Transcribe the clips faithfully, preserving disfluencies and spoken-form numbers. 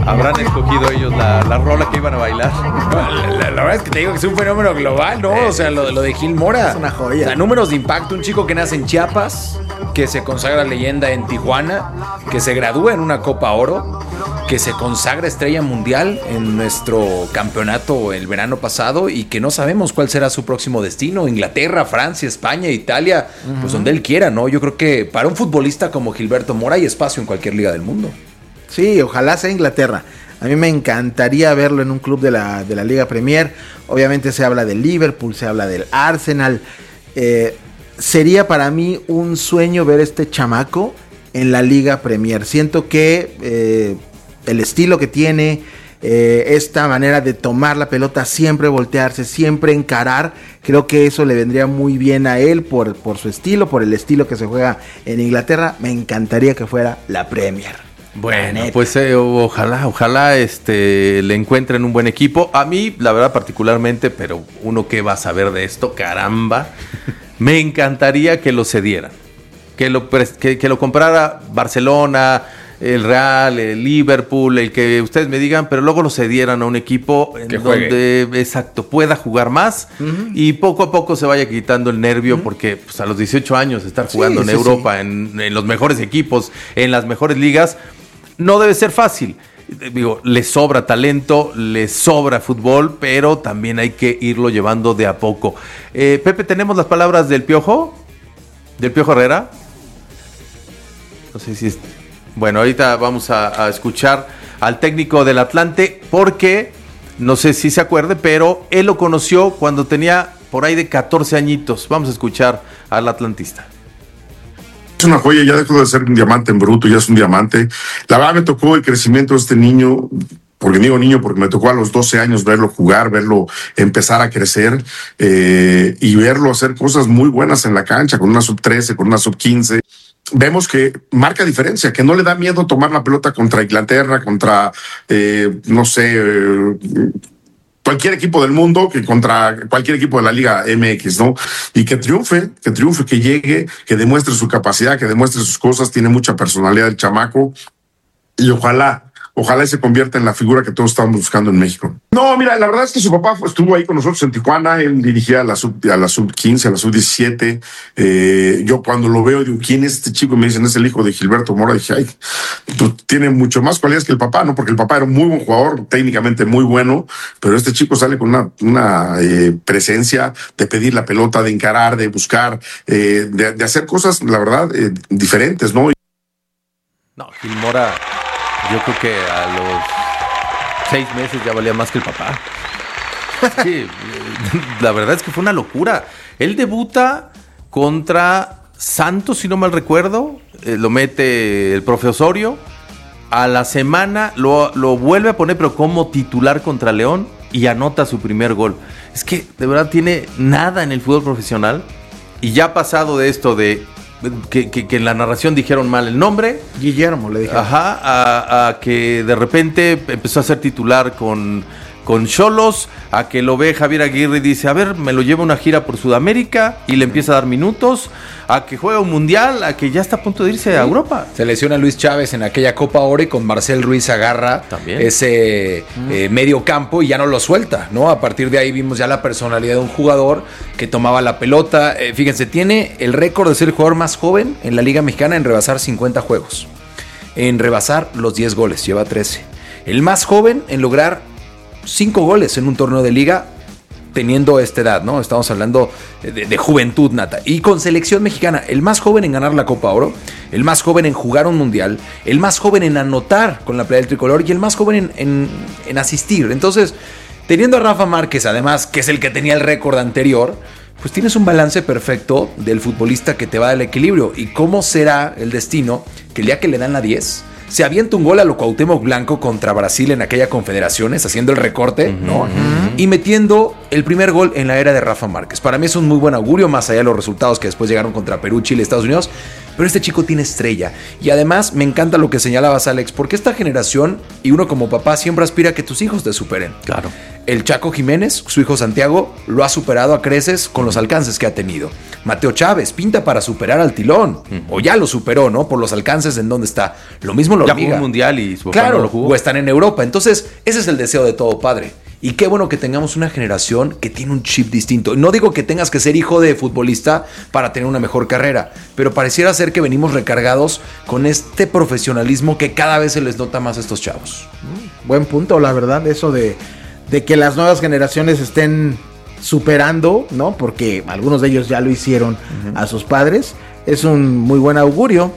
Habrán escogido ellos la, la rola que iban a bailar. La, la, la verdad es que te digo que es un fenómeno global, ¿no? O sea, lo, lo de Gil Mora. Es una joya. O sea, números de impacto. Un chico que nace en Chiapas, que se consagra leyenda en Tijuana, que se gradúa en una Copa Oro, que se consagra estrella mundial en nuestro campeonato el verano pasado y que no sabemos cuál será su próximo destino. Inglaterra, Francia, España, Italia, uh-huh. Pues donde él quiera, ¿no? Yo creo que para un futbolista como Gilberto Mora hay espacio en cualquier liga del mundo. Sí, ojalá sea Inglaterra. A mí me encantaría verlo en un club de la, de la Liga Premier. Obviamente se habla del Liverpool, se habla del Arsenal. Eh, sería para mí un sueño ver este chamaco en la Liga Premier. Siento que eh, el estilo que tiene, eh, esta manera de tomar la pelota, siempre voltearse, siempre encarar, creo que eso le vendría muy bien a él por, por su estilo, por el estilo que se juega en Inglaterra. Me encantaría que fuera la Premier. Bueno, pues eh, ojalá, ojalá este, le encuentren un buen equipo. A mí, la verdad, particularmente, pero uno que va a saber de esto, caramba, me encantaría que lo cedieran, que lo, que, que lo comprara Barcelona, el Real, el Liverpool, el que ustedes me digan, pero luego lo cedieran a un equipo en donde, exacto, pueda jugar más uh-huh. y poco a poco se vaya quitando el nervio, uh-huh. porque pues, a los dieciocho años estar jugando sí, en sí, Europa, sí. En, en los mejores equipos, en las mejores ligas, no debe ser fácil. Digo, le sobra talento, le sobra fútbol, pero también hay que irlo llevando de a poco. Eh, Pepe, ¿tenemos las palabras del Piojo? ¿Del Piojo Herrera? No sé si es... Bueno, ahorita vamos a, a escuchar al técnico del Atlante, porque no sé si se acuerde, pero él lo conoció cuando tenía por ahí de catorce añitos. Vamos a escuchar al atlantista. Es una joya, ya dejó de ser un diamante en bruto, ya es un diamante. La verdad me tocó el crecimiento de este niño, porque digo niño porque me tocó a los doce años verlo jugar, verlo empezar a crecer eh, y verlo hacer cosas muy buenas en la cancha, con una sub trece, con una sub quince. Vemos que marca diferencia, que no le da miedo tomar la pelota contra Inglaterra, contra, eh, no sé... Eh, cualquier equipo del mundo, que contra cualquier equipo de la Liga M X, ¿no? Y que triunfe, que triunfe, que llegue, que demuestre su capacidad, que demuestre sus cosas. Tiene mucha personalidad el chamaco y ojalá, ojalá se convierta en la figura que todos estamos buscando en México. No, mira, la verdad es que su papá estuvo ahí con nosotros en Tijuana. Él dirigía a la sub, a la sub quince, a la sub diecisiete. Eh, yo cuando lo veo digo, ¿quién es este chico? Y me dicen, es el hijo de Gilberto Mora. Y dije, ay, pues tiene mucho más cualidades que el papá, ¿no? Porque el papá era un muy buen jugador, técnicamente muy bueno, pero este chico sale con una, una eh, presencia de pedir la pelota, de encarar, de buscar, eh, de, de hacer cosas, la verdad, eh, diferentes, ¿no? No, Gil Mora, yo creo que a los seis meses ya valía más que el papá. Sí, la verdad es que fue una locura. Él debuta contra Santos, si no mal recuerdo, eh, lo mete el profe Osorio. A la semana lo, lo vuelve a poner, pero como titular contra León, y anota su primer gol. Es que de verdad tiene nada en el fútbol profesional. Y ya pasado de esto de que, que, que en la narración dijeron mal el nombre, Guillermo le dijeron. Ajá, a, a que de repente empezó a ser titular con con Xolos, a que lo ve Javier Aguirre y dice, a ver, me lo lleva una gira por Sudamérica y le empieza a dar minutos, a que juega un mundial, a que ya está a punto de irse a Europa. Se lesiona Luis Chávez en aquella Copa Oro y con Marcel Ruiz agarra también ese mm. eh, medio campo y ya no lo suelta, ¿no? A partir de ahí vimos ya la personalidad de un jugador que tomaba la pelota. Eh, fíjense, tiene el récord de ser el jugador más joven en la Liga Mexicana en rebasar cincuenta juegos, en rebasar los diez goles, lleva trece. El más joven en lograr cinco goles en un torneo de liga teniendo esta edad, ¿no? Estamos hablando de, de juventud nata. Y con selección mexicana, el más joven en ganar la Copa Oro, el más joven en jugar un mundial, el más joven en anotar con la playa del tricolor y el más joven en, en, en asistir. Entonces, teniendo a Rafa Márquez, además, que es el que tenía el récord anterior, pues tienes un balance perfecto del futbolista que te va a dar el equilibrio. ¿Y cómo será el destino que el día que le dan la diez... se avienta un gol a lo Cuauhtémoc Blanco contra Brasil en aquella Confederaciones, haciendo el recorte, uh-huh, ¿no? Uh-huh. Y metiendo el primer gol en la era de Rafa Márquez. Para mí es un muy buen augurio, más allá de los resultados que después llegaron contra Perú, Chile, Estados Unidos. Pero este chico tiene estrella. Y además me encanta lo que señalabas, Alex, porque esta generación, y uno como papá siempre aspira a que tus hijos te superen. Claro. El Chaco Jiménez, su hijo Santiago, lo ha superado a creces con los alcances que ha tenido. Mateo Chávez pinta para superar al Tilón, uh-huh. o ya lo superó, ¿no? Por los alcances en donde está. Lo mismo lo Ya jugó un mundial y su claro, no lo jugó. O están en Europa. Entonces, ese es el deseo de todo padre. Y qué bueno que tengamos una generación que tiene un chip distinto. No digo que tengas que ser hijo de futbolista para tener una mejor carrera, pero pareciera ser que venimos recargados con este profesionalismo que cada vez se les nota más a estos chavos. Buen punto, la verdad, eso de, de que las nuevas generaciones estén superando, ¿no? Porque algunos de ellos ya lo hicieron uh-huh. a sus padres. Es un muy buen augurio.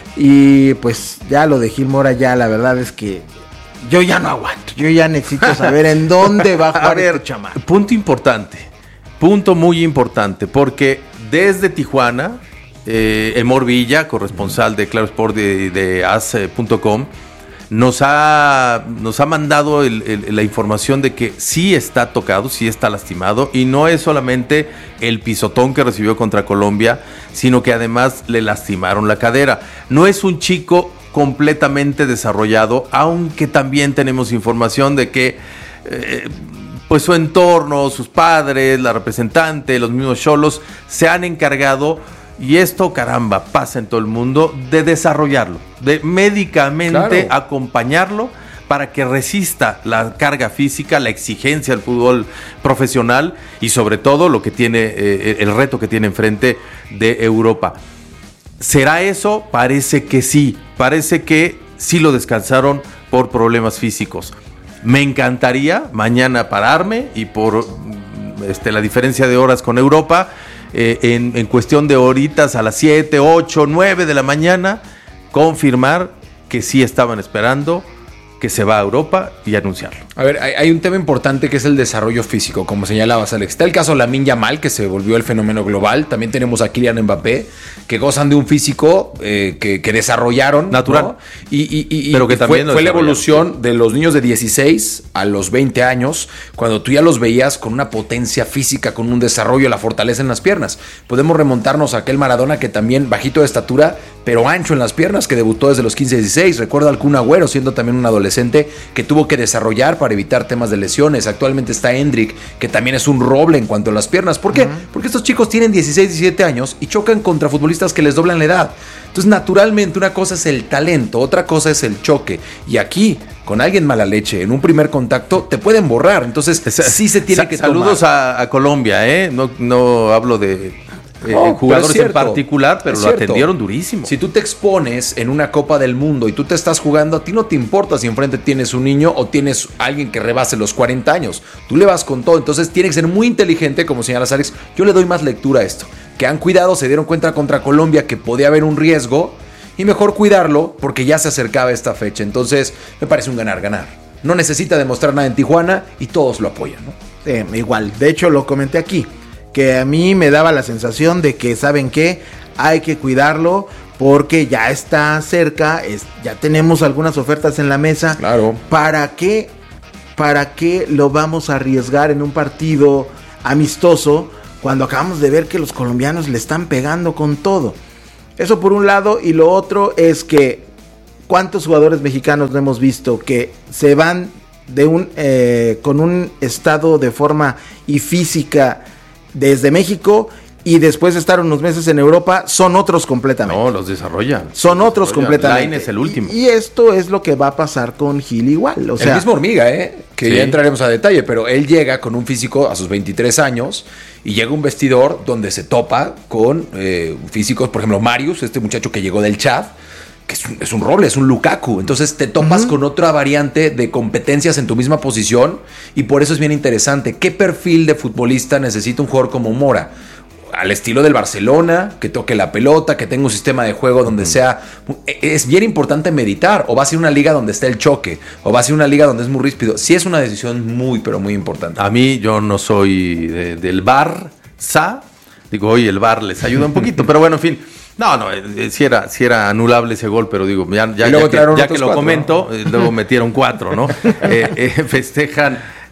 Y pues ya lo de Gil Mora, ya la verdad es que yo ya no aguanto, yo ya necesito saber en dónde va a jugar a ver, este chamaco. Punto importante, punto muy importante, porque desde Tijuana, eh, Emor Villa, corresponsal de Claro Sport de, de A S punto com, nos ha, nos ha mandado el, el, la información de que sí está tocado, sí está lastimado, y no es solamente el pisotón que recibió contra Colombia, sino que además le lastimaron la cadera. No es un chico completamente desarrollado, aunque también tenemos información de que eh, pues su entorno, sus padres, la representante, los mismos cholos se han encargado, y esto caramba pasa en todo el mundo, de desarrollarlo, de médicamente claro. acompañarlo para que resista la carga física, la exigencia del fútbol profesional y sobre todo lo que tiene eh, el reto que tiene enfrente de Europa. ¿Será eso? Parece que sí. Parece que sí lo descansaron por problemas físicos. Me encantaría mañana pararme y por este, la diferencia de horas con Europa, eh, en, en cuestión de horitas a las siete, ocho, nueve de la mañana, confirmar que sí estaban esperando que se va a Europa y anunciarlo. A ver, hay, hay un tema importante que es el desarrollo físico, como señalabas, Alex. Está el caso de Lamine Yamal, que se volvió el fenómeno global. También tenemos a Kylian Mbappé, que gozan de un físico eh, que, que desarrollaron. Natural. ¿no? Y, y, y, Pero que y también fue, fue la evolución de los niños de dieciséis a los veinte años, cuando tú ya los veías con una potencia física, con un desarrollo, la fortaleza en las piernas. Podemos remontarnos a aquel Maradona que también bajito de estatura, pero ancho en las piernas, que debutó desde los quince, dieciséis. Recuerdo al Kun Agüero, siendo también un adolescente, que tuvo que desarrollar para evitar temas de lesiones. Actualmente está Endrick, que también es un roble en cuanto a las piernas. ¿Por qué? Uh-huh. Porque estos chicos tienen dieciséis, diecisiete años y chocan contra futbolistas que les doblan la edad. Entonces, naturalmente, una cosa es el talento, otra cosa es el choque. Y aquí, con alguien mala leche, en un primer contacto, te pueden borrar. Entonces, sí se tiene Sa- que saludos tomar. a, a Colombia, ¿eh? No, no hablo de... Eh, No, jugadores pero en particular, pero es lo cierto. atendieron durísimo. Si tú te expones en una Copa del Mundo y tú te estás jugando, a ti no te importa si enfrente tienes un niño o tienes alguien que rebase los cuarenta años. Tú le vas con todo, entonces tiene que ser muy inteligente, como señalas, Alex. Yo le doy más lectura a esto. Que han cuidado, se dieron cuenta contra Colombia que podía haber un riesgo y mejor cuidarlo porque ya se acercaba esta fecha. Entonces me parece un ganar-ganar. No necesita demostrar nada en Tijuana y todos lo apoyan, ¿no? Eh, igual, de hecho lo comenté aquí, que a mí me daba la sensación de que, ¿saben qué? Hay que cuidarlo porque ya está cerca, es, ya tenemos algunas ofertas en la mesa. Claro. ¿Para qué, para qué lo vamos a arriesgar en un partido amistoso cuando acabamos de ver que los colombianos le están pegando con todo? Eso por un lado, y lo otro es que ¿cuántos jugadores mexicanos no hemos visto que se van de un eh, con un estado de forma y física desde México y después de estar unos meses en Europa son otros completamente? No, los desarrollan. Son los otros desarrollan. completamente. Line es el último. Y, y esto es lo que va a pasar con Gil igual. O sea, el mismo Hormiga, ¿eh? Que sí. ya entraremos a detalle, pero él llega con un físico a sus veintitrés años y llega a un vestidor donde se topa con eh, físicos, por ejemplo, Marius, este muchacho que llegó del Chad, que es un, es un roble, es un Lukaku. Entonces te topas uh-huh. con otra variante de competencias en tu misma posición y por eso es bien interesante. ¿Qué perfil de futbolista necesita un jugador como Mora? Al estilo del Barcelona, que toque la pelota, que tenga un sistema de juego donde uh-huh. sea... Es bien importante meditar, o va a ser una liga donde está el choque, o va a ser una liga donde es muy ríspido. Sí es una decisión muy, pero muy importante. A mí, yo no soy de, del Barça. Digo, oye, el Bar les ayuda un poquito, pero bueno, en fin... No, no, eh, sí, era, sí era anulable ese gol, pero digo, ya, ya, ya que, ya que lo cuatro, comento, ¿no? eh, luego metieron cuatro, ¿no? eh, eh, festejan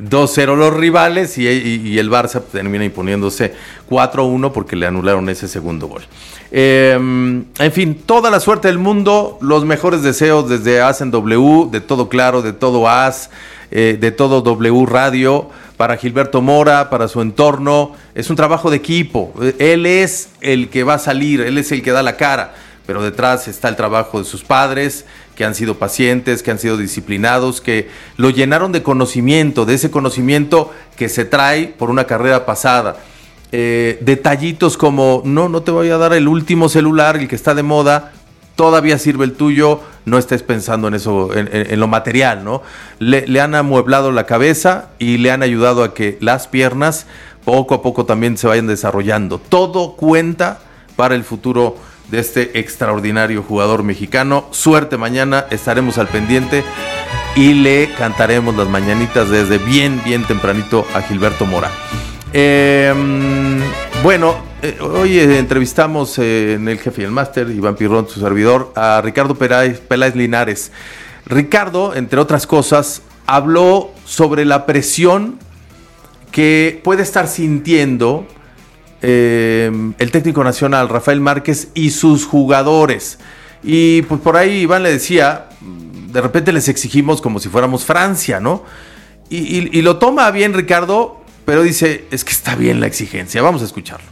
dos cero los rivales y, y, y el Barça termina imponiéndose cuatro uno porque le anularon ese segundo gol. Eh, en fin, toda la suerte del mundo, los mejores deseos desde Hacen W, de Todo Claro, de Todo As, eh, de Todo W Radio, para Gilberto Mora, para su entorno. Es un trabajo de equipo, él es el que va a salir, él es el que da la cara, pero detrás está el trabajo de sus padres, que han sido pacientes, que han sido disciplinados, que lo llenaron de conocimiento, de ese conocimiento que se trae por una carrera pasada. Eh, detallitos como, no, no te voy a dar el último celular, el que está de moda, todavía sirve el tuyo, no estés pensando en eso, en, en, en lo material, ¿no? Le, le han amueblado la cabeza y le han ayudado a que las piernas poco a poco también se vayan desarrollando. Todo cuenta para el futuro de este extraordinario jugador mexicano. Suerte mañana, estaremos al pendiente y le cantaremos las mañanitas desde bien, bien tempranito a Gilberto Mora. Eh, bueno, eh, hoy eh, entrevistamos eh, en el Jefe y el Máster, Iván Pirrón, su servidor, a Ricardo Peláez, Peláez Linares. Ricardo, entre otras cosas, habló sobre la presión que puede estar sintiendo Eh, el técnico nacional Rafael Márquez y sus jugadores. Y pues por ahí Iván le decía, de repente les exigimos como si fuéramos Francia, ¿no? Y, y, y lo toma bien Ricardo, pero dice, es que está bien la exigencia. Vamos a escucharlo.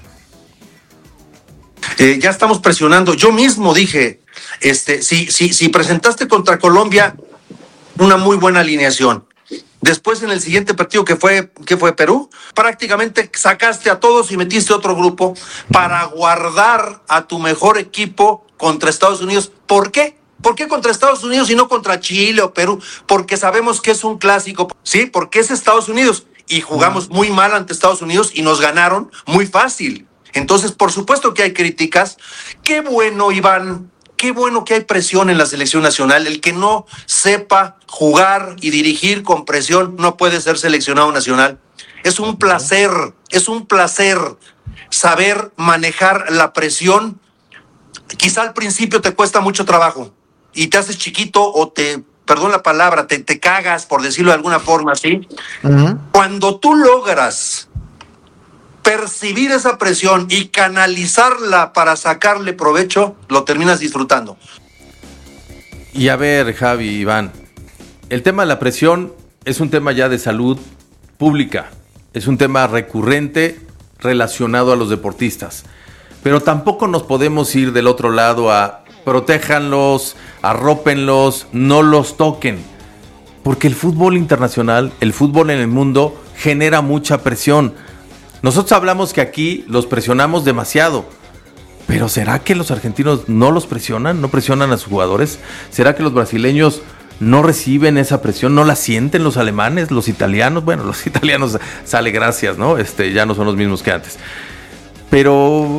Eh, ya estamos presionando. Yo mismo dije, este, si, si, si presentaste contra Colombia una muy buena alineación, después en el siguiente partido que fue, que fue Perú, prácticamente sacaste a todos y metiste otro grupo para guardar a tu mejor equipo contra Estados Unidos. ¿Por qué? ¿Por qué contra Estados Unidos y no contra Chile o Perú? Porque sabemos que es un clásico, ¿sí? Porque es Estados Unidos y jugamos muy mal ante Estados Unidos y nos ganaron muy fácil. Entonces, por supuesto que hay críticas. Qué bueno, Iván. Qué bueno que hay presión en la selección nacional. El que no sepa jugar y dirigir con presión no puede ser seleccionado nacional. Es un placer, es un placer saber manejar la presión. Quizá al principio te cuesta mucho trabajo y te haces chiquito o te, perdón la palabra, te, te cagas, por decirlo de alguna forma, ¿sí? Uh-huh. Cuando tú logras percibir esa presión y canalizarla para sacarle provecho, lo terminas disfrutando. Y a ver, Javi, Iván, el tema de la presión es un tema ya de salud pública, es un tema recurrente relacionado a los deportistas, pero tampoco nos podemos ir del otro lado a protéjanlos, arrópenlos, no los toquen, porque el fútbol internacional, el fútbol en el mundo genera mucha presión. Nosotros hablamos que aquí los presionamos demasiado, pero ¿será que los argentinos no los presionan? ¿No presionan a sus jugadores? ¿Será que los brasileños no reciben esa presión? ¿No la sienten los alemanes, los italianos? Bueno, los italianos sale gracias, ¿no? Este, ya no son los mismos que antes. Pero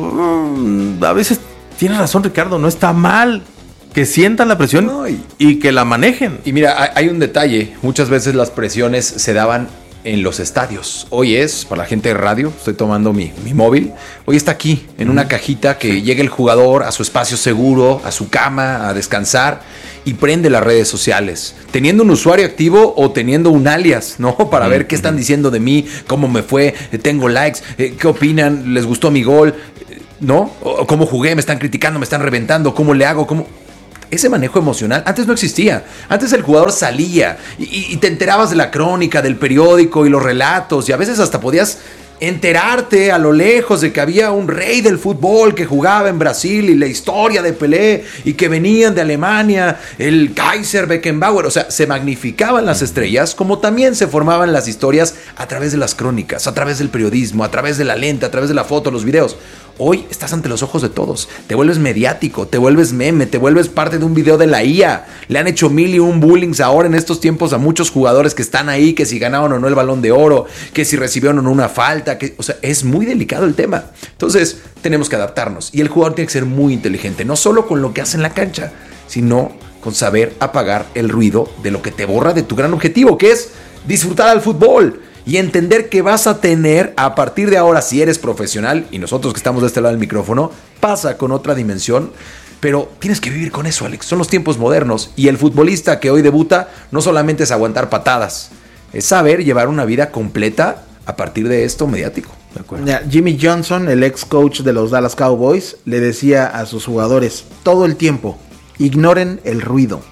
um, a veces tiene razón Ricardo, no está mal que sientan la presión no, y, y que la manejen. Y mira, hay un detalle, muchas veces las presiones se daban en los estadios. Hoy es, para la gente de radio, estoy tomando mi, mi móvil, hoy está aquí, en una cajita que sí. Llega el jugador a su espacio seguro, a su cama, a descansar y prende las redes sociales, teniendo un usuario activo o teniendo un alias, ¿no? Para ver qué están diciendo de mí, cómo me fue, tengo likes, qué opinan, les gustó mi gol, ¿no? O cómo jugué, me están criticando, me están reventando, cómo le hago, cómo... Ese manejo emocional antes no existía. Antes el jugador salía y, y te enterabas de la crónica, del periódico y los relatos, y a veces hasta podías enterarte a lo lejos de que había un rey del fútbol que jugaba en Brasil y la historia de Pelé y que venían de Alemania, el Kaiser Beckenbauer. O sea, se magnificaban las estrellas como también se formaban las historias a través de las crónicas, a través del periodismo, a través de la lente, a través de la foto, los videos. Hoy estás ante los ojos de todos, te vuelves mediático, te vuelves meme, te vuelves parte de un video de la I A. Le han hecho mil y un bullings ahora en estos tiempos a muchos jugadores que están ahí, que si ganaron o no el Balón de Oro, que si recibieron o no una falta, que, o sea, es muy delicado el tema. Entonces, tenemos que adaptarnos y el jugador tiene que ser muy inteligente, no solo con lo que hace en la cancha, sino con saber apagar el ruido de lo que te borra de tu gran objetivo, que es disfrutar al fútbol. Y entender que vas a tener, a partir de ahora, si eres profesional, y nosotros que estamos de este lado del micrófono, pasa con otra dimensión, pero tienes que vivir con eso, Alex. Son los tiempos modernos, y el futbolista que hoy debuta no solamente es aguantar patadas, es saber llevar una vida completa a partir de esto mediático. De acuerdo. Jimmy Johnson, el ex coach de los Dallas Cowboys, le decía a sus jugadores todo el tiempo: ignoren el ruido,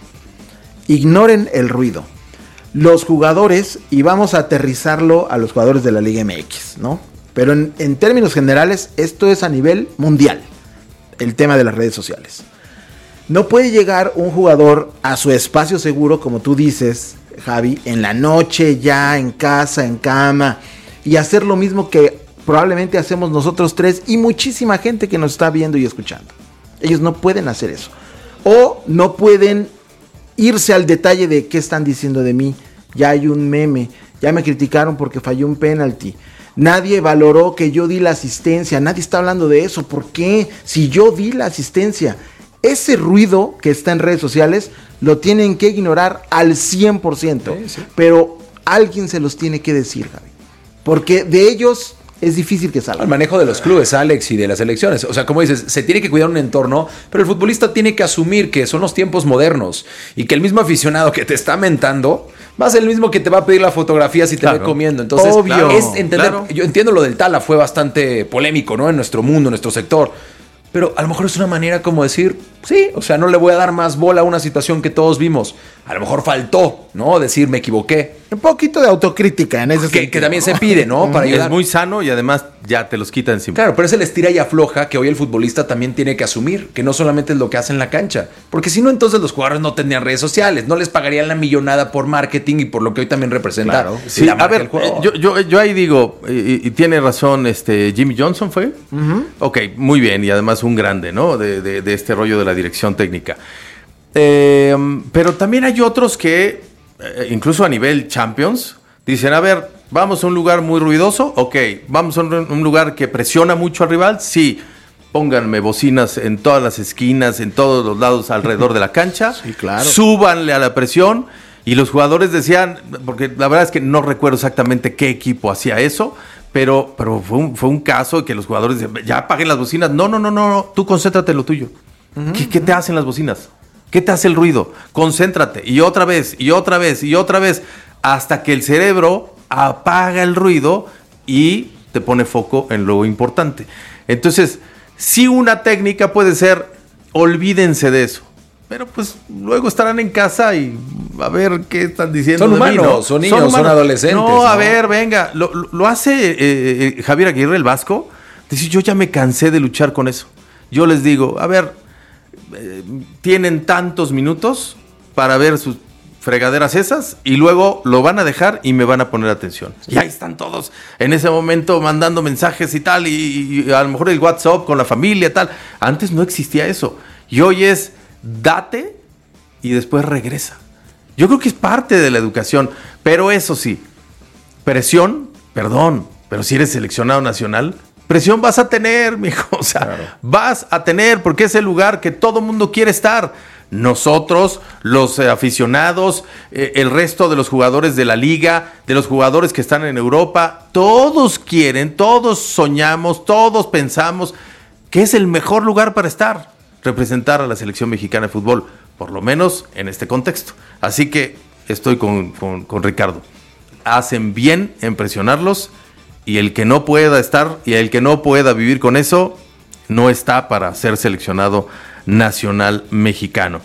ignoren el ruido. Los jugadores, y vamos a aterrizarlo a los jugadores de la Liga M X, ¿no? Pero en, en términos generales, esto es a nivel mundial, el tema de las redes sociales. No puede llegar un jugador a su espacio seguro, como tú dices, Javi, en la noche, ya en casa, en cama, y hacer lo mismo que probablemente hacemos nosotros tres y muchísima gente que nos está viendo y escuchando. Ellos no pueden hacer eso. O no pueden irse al detalle de qué están diciendo de mí. Ya hay un meme, ya me criticaron porque falló un penalti. Nadie valoró que yo di la asistencia. Nadie está hablando de eso. ¿Por qué? Si yo di la asistencia. Ese ruido que está en redes sociales lo tienen que ignorar al cien por ciento. Sí, sí. Pero alguien se los tiene que decir, Javi. Porque de ellos es difícil que salga. El manejo de los clubes, Alex, y de las elecciones. O sea, como dices, se tiene que cuidar un entorno, pero el futbolista tiene que asumir que son los tiempos modernos y que el mismo aficionado que te está mentando va a ser el mismo que te va a pedir la fotografía si te claro. ve comiendo. Entonces, Obvio. es entender. Claro. Yo entiendo lo del Tala, fue bastante polémico, ¿no? En nuestro mundo, en nuestro sector. Pero a lo mejor es una manera como decir, sí, o sea, no le voy a dar más bola a una situación que todos vimos. A lo mejor faltó, ¿no? Decir, me equivoqué. Un poquito de autocrítica en ese que, sentido. Que también se pide, ¿no? Para ayudar. Es muy sano y además ya te los quita encima. Claro, pero es el estira y afloja que hoy el futbolista también tiene que asumir, que no solamente es lo que hace en la cancha. Porque si no, entonces los jugadores no tendrían redes sociales, no les pagarían la millonada por marketing y por lo que hoy también representa. Claro. Sí, la marca a ver, del yo, yo, yo ahí digo, y, y tiene razón, este Jimmy Johnson fue. Uh-huh. Ok, muy bien, y además un grande, ¿no? De, de, de este rollo de la dirección técnica. Eh, pero también hay otros que, eh, incluso a nivel Champions, dicen, a ver, vamos a un lugar muy ruidoso, ok, vamos a un, un lugar que presiona mucho al rival, sí, pónganme bocinas en todas las esquinas, en todos los lados alrededor de la cancha, sí, claro. Súbanle a la presión, y los jugadores decían, porque la verdad es que no recuerdo exactamente qué equipo hacía eso, pero, pero fue, un, fue un caso que los jugadores decían, ya apaguen las bocinas, no, no, no, no, no, tú concéntrate en lo tuyo. Uh-huh, ¿Qué, ¿Qué te hacen las bocinas? ¿Qué te hace el ruido? Concéntrate, y otra vez, y otra vez, y otra vez, hasta que el cerebro apaga el ruido y te pone foco en lo importante. Entonces, sí, una técnica puede ser, olvídense de eso, pero pues luego estarán en casa y a ver qué están diciendo. Son de humanos, mí, ¿no? son niños, son, son adolescentes. No, a ¿no? ver, venga, lo, lo, lo hace eh, eh, Javier Aguirre, el Vasco, dice, yo ya me cansé de luchar con eso. Yo les digo, a ver, eh, tienen tantos minutos para ver sus fregaderas esas y luego lo van a dejar y me van a poner atención. Sí. Y ahí están todos en ese momento mandando mensajes y tal, y, y a lo mejor el WhatsApp con la familia tal. Antes no existía eso. Y hoy es date y después regresa. Yo creo que es parte de la educación, pero eso sí, presión, perdón, pero si eres seleccionado nacional, presión vas a tener, mijo, o sea, claro. vas a tener, porque es el lugar que todo mundo quiere estar. Nosotros, los eh, aficionados, eh, el resto de los jugadores de la liga, de los jugadores que están en Europa, todos quieren, todos soñamos, todos pensamos que es el mejor lugar para estar, representar a la selección mexicana de fútbol, por lo menos en este contexto. Así que estoy con, con, con Ricardo. Hacen bien en presionarlos, y el que no pueda estar y el que no pueda vivir con eso no está para ser seleccionado nacional mexicano.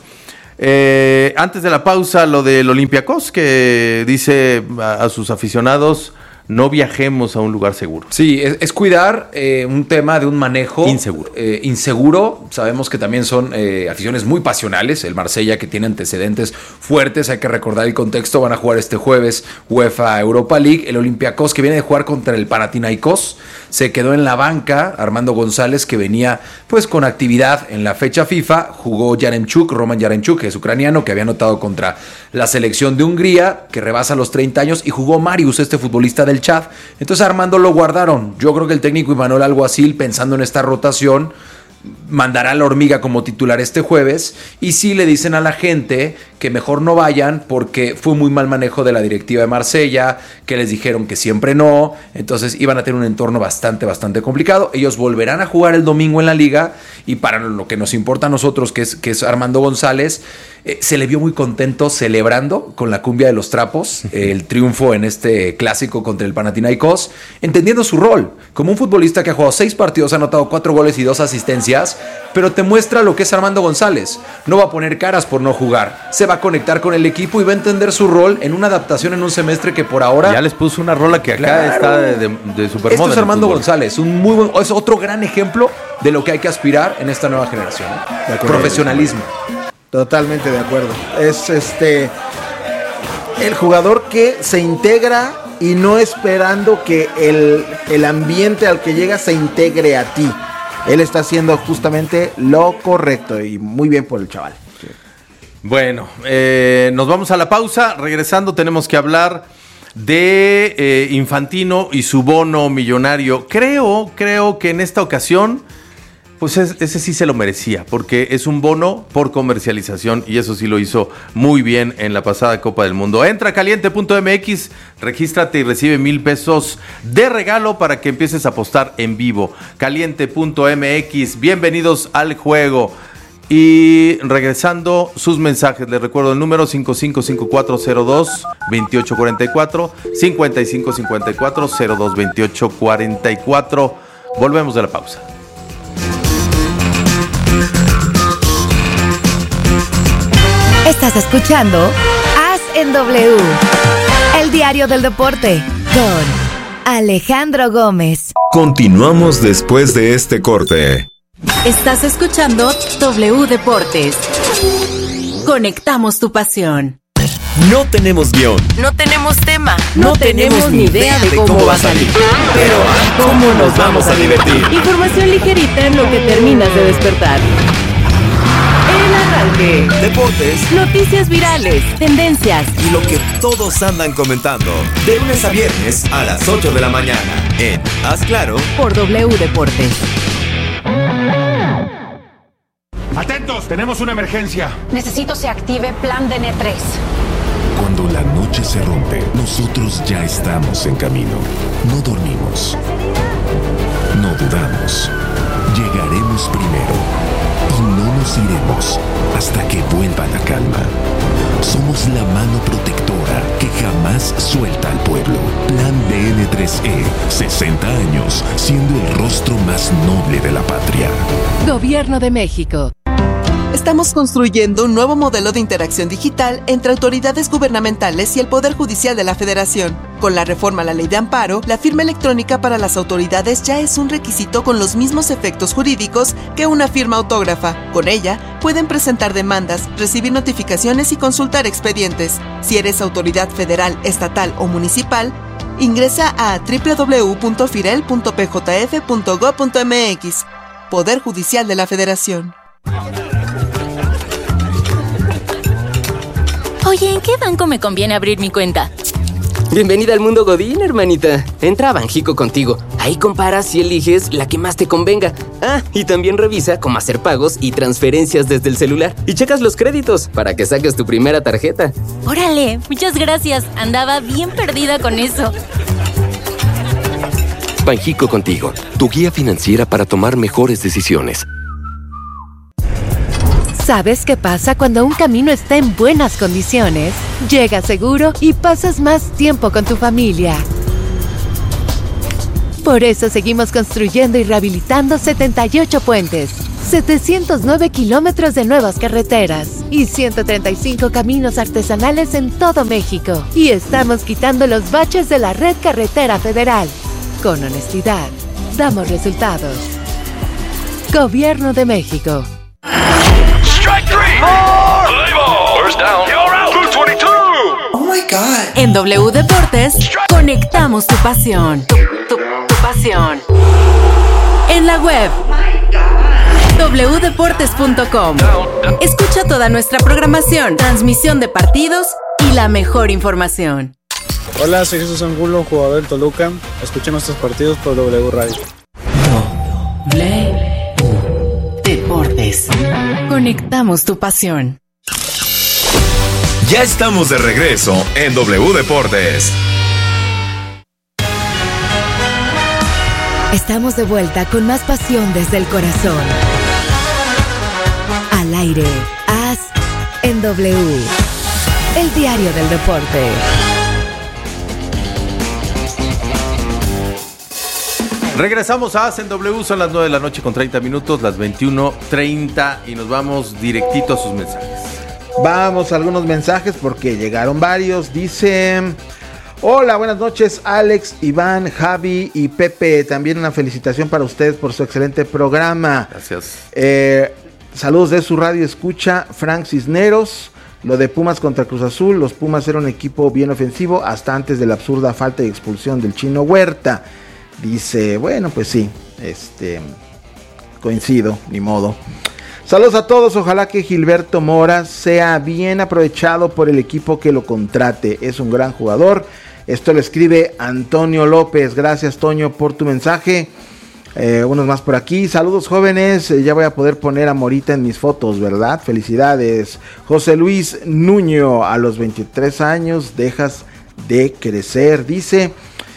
Eh, antes de la pausa, lo del Olympiacos, que dice a, a sus aficionados, no viajemos a un lugar seguro. Sí, es, es cuidar eh, un tema de un manejo inseguro. Eh, inseguro. Sabemos que también son eh, aficiones muy pasionales. El Marsella, que tiene antecedentes fuertes, hay que recordar el contexto. Van a jugar este jueves UEFA Europa League. El Olympiacos, que viene de jugar contra el Panathinaikos, se quedó en la banca. Armando González, que venía pues con actividad en la fecha FIFA, jugó Yaremchuk, Roman Yaremchuk, que es ucraniano, que había anotado contra la selección de Hungría, que rebasa los treinta años, y jugó Marius, este futbolista del Chad. Entonces Armando lo guardaron. Yo creo que el técnico Imanol Alguacil, pensando en esta rotación, mandará a la hormiga como titular este jueves, y sí le dicen a la gente que mejor no vayan porque fue muy mal manejo de la directiva de Marsella, que les dijeron que siempre no, entonces iban a tener un entorno bastante, bastante complicado. Ellos volverán a jugar el domingo en la liga, y para lo que nos importa a nosotros, que es, que es Armando González, eh, se le vio muy contento celebrando con la cumbia de los trapos eh, el triunfo en este clásico contra el Panathinaikos, entendiendo su rol como un futbolista que ha jugado seis partidos, ha anotado cuatro goles y dos asistencias, pero te muestra lo que es Armando González. No va a poner caras por no jugar, se va a conectar con el equipo y va a entender su rol en una adaptación en un semestre que por ahora... Ya les puso una rola que acá Claro. está de, de, de supermoda. Esto es Armando fútbol. González, un muy buen, es otro gran ejemplo de lo que hay que aspirar en esta nueva generación, ¿eh? Profesionalismo. Totalmente de acuerdo. Es este el jugador que se integra y no esperando que el, el ambiente al que llega se integre a ti. Él está haciendo justamente lo correcto y muy bien por el chaval. Bueno, eh, nos vamos a la pausa. Regresando tenemos que hablar de eh, Infantino y su bono millonario. Creo, creo que en esta ocasión, pues es, ese sí se lo merecía, porque es un bono por comercialización y eso sí lo hizo muy bien en la pasada Copa del Mundo. Entra a caliente punto m x, regístrate y recibe mil pesos de regalo para que empieces a apostar en vivo. caliente punto m x, bienvenidos al juego. Y regresando sus mensajes, les recuerdo el número cinco cinco cinco cuatro cero dos dos ocho cuatro cuatro, cinco cinco cinco cuatro cero dos dos ocho cuatro cuatro. Volvemos de la pausa. Estás escuchando As en W, el diario del deporte, con Alejandro Gómez. Continuamos después de este corte. Estás escuchando W Deportes. Conectamos tu pasión. No tenemos guión. No tenemos tema. No, no tenemos ni idea de cómo, cómo va a salir. Pero ¿cómo nos vamos a divertir? Información ligerita en lo que terminas de despertar. El arranque. Deportes. Noticias virales. Tendencias. Y lo que todos andan comentando. De lunes a viernes a las ocho de la mañana. En Haz Claro. Por W Deportes. ¡Atentos! ¡Tenemos una emergencia! Necesito se active plan D N tres. Cuando la noche se rompe, nosotros ya estamos en camino. No dormimos. No dudamos. Llegaremos primero. Y no nos iremos hasta que vuelva la calma. Somos la mano protectora que jamás suelta al pueblo. Plan D N tres E, sesenta años, siendo el rostro más noble de la patria. Gobierno de México. Estamos construyendo un nuevo modelo de interacción digital entre autoridades gubernamentales y el Poder Judicial de la Federación. Con la reforma a la Ley de Amparo, la firma electrónica para las autoridades ya es un requisito con los mismos efectos jurídicos que una firma autógrafa. Con ella, pueden presentar demandas, recibir notificaciones y consultar expedientes. Si eres autoridad federal, estatal o municipal, ingresa a doble u doble u doble u punto firel punto p j f punto gob punto m x. Poder Judicial de la Federación. Oye, ¿en qué banco me conviene abrir mi cuenta? Bienvenida al mundo Godín, hermanita. Entra a Banjico Contigo. Ahí comparas y eliges la que más te convenga. Ah, y también revisa cómo hacer pagos y transferencias desde el celular. Y checas los créditos para que saques tu primera tarjeta. ¡Órale! Muchas gracias. Andaba bien perdida con eso. Banjico Contigo, tu guía financiera para tomar mejores decisiones. ¿Sabes qué pasa cuando un camino está en buenas condiciones? Llega seguro y pasas más tiempo con tu familia. Por eso seguimos construyendo y rehabilitando setenta y ocho puentes, setecientos nueve kilómetros de nuevas carreteras y ciento treinta y cinco caminos artesanales en todo México. Y estamos quitando los baches de la red carretera federal. Con honestidad, damos resultados. Gobierno de México. Strike three! More! Play ball! First down! You're out! Blue veintidós! Oh my God. En W Deportes, conectamos tu pasión. Tu, tu, tu pasión. En la web. doble u deportes punto com. Escucha toda nuestra programación, transmisión de partidos y la mejor información. Hola, soy Jesús Angulo, jugador del Toluca. Escuchen nuestros partidos por W Radio. W Deportes. Conectamos tu pasión. Ya estamos de regreso en W Deportes. Estamos de vuelta con más pasión desde el corazón. Al aire, As en W, el diario del deporte. Regresamos a As en W, son las nueve de la noche con treinta minutos, las veintiuno treinta y nos vamos directito a sus mensajes. Vamos a algunos mensajes porque llegaron varios. Dice: hola, buenas noches Alex, Iván, Javi y Pepe. También una felicitación para ustedes por su excelente programa. Gracias. Eh, saludos de su radio escucha, Frank Cisneros. Lo de Pumas contra Cruz Azul, los Pumas eran un equipo bien ofensivo hasta antes de la absurda falta y expulsión del Chino Huerta. Dice, bueno, pues sí, este, coincido, ni modo. Saludos a todos, ojalá que Gilberto Mora sea bien aprovechado por el equipo que lo contrate, es un gran jugador. Esto lo escribe Antonio López, gracias Toño por tu mensaje. Eh, unos más por aquí, saludos jóvenes, eh, ya voy a poder poner a Morita en mis fotos, ¿verdad? Felicidades. José Luis Nuño, a los veintitrés años dejas de crecer, dice.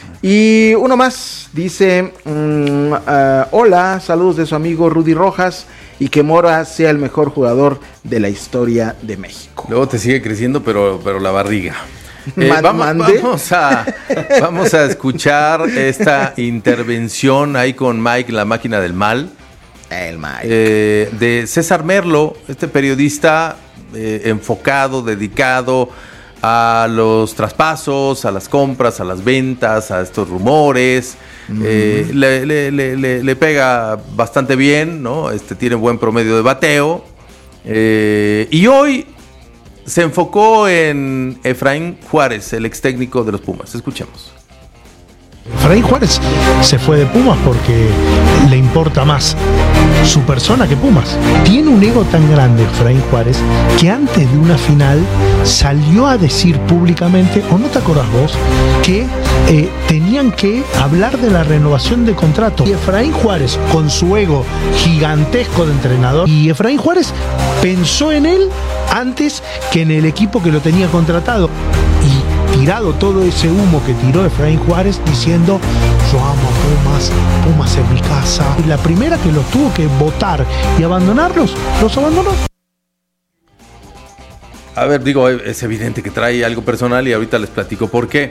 Y uno más, dice, um, uh, hola, saludos de su amigo Rudy Rojas. Y que Mora sea el mejor jugador de la historia de México. Luego te sigue creciendo, pero, pero la barriga. Eh, Man, vamos, mande. vamos, a, vamos a escuchar esta intervención ahí con Mike, la máquina del mal. El Mike. Eh, de César Merlo, este periodista eh, enfocado, dedicado a los traspasos, a las compras, a las ventas, a estos rumores. Mm. Eh, le, le, le, le pega bastante bien, ¿no? Este, tiene buen promedio de bateo. Eh, y hoy se enfocó en Efraín Juárez, el ex técnico de los Pumas. Escuchemos. Efraín Juárez se fue de Pumas porque le importa más su persona que Pumas. Tiene un ego tan grande Efraín Juárez que antes de una final salió a decir públicamente, o no te acordás vos, que eh, tenían que hablar de la renovación de contrato. Y Efraín Juárez, con su ego gigantesco de entrenador, y Efraín Juárez pensó en él antes que en el equipo que lo tenía contratado. Y tirado todo ese humo que tiró Efraín Juárez diciendo, yo amo a Pumas, Pumas es mi casa. Y la primera que los tuvo que votar y abandonarlos, los abandonó. A ver, digo, es evidente que trae algo personal y ahorita les platico por qué.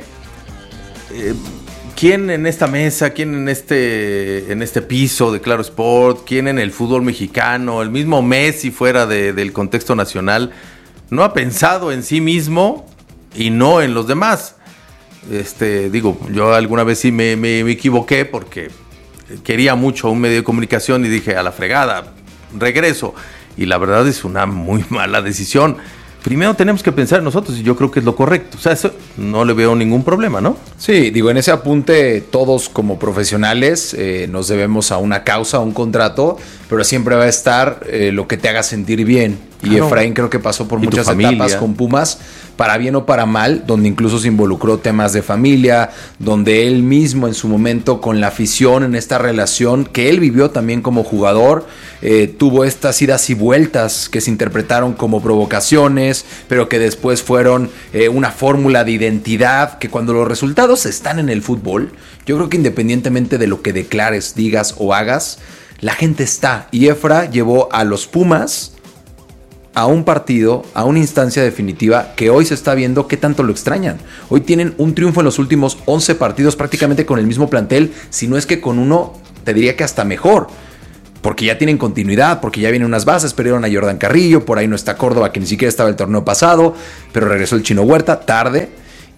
Eh, ¿Quién en esta mesa, quién en este, en este piso de Claro Sport, quién en el fútbol mexicano, el mismo Messi fuera de, del contexto nacional, no ha pensado en sí mismo y no en los demás? Este, digo, yo alguna vez sí me, me, me equivoqué porque quería mucho un medio de comunicación y dije, a la fregada, regreso. Y la verdad es una muy mala decisión. Primero tenemos que pensar en nosotros y yo creo que es lo correcto. O sea, eso no le veo ningún problema, ¿no? Sí, digo, en ese apunte todos como profesionales eh, nos debemos a una causa, a un contrato, pero siempre va a estar eh, lo que te haga sentir bien. Y claro, Efraín creo que pasó por muchas etapas con Pumas, para bien o para mal, donde incluso se involucró temas de familia, donde él mismo en su momento con la afición, en esta relación que él vivió también como jugador, eh, tuvo estas idas y vueltas que se interpretaron como provocaciones, pero que después fueron eh, una fórmula de identidad, que cuando los resultados están en el fútbol, yo creo que independientemente de lo que declares, digas o hagas, la gente está. Y Efra llevó a los Pumas a un partido, a una instancia definitiva que hoy se está viendo qué tanto lo extrañan. Hoy tienen un triunfo en los últimos once partidos prácticamente con el mismo plantel, si no es que con uno, te diría que hasta mejor, porque ya tienen continuidad, porque ya vienen unas bases, perdieron a Jordan Carrillo, por ahí no está Córdoba, que ni siquiera estaba el torneo pasado, pero regresó el Chino Huerta tarde,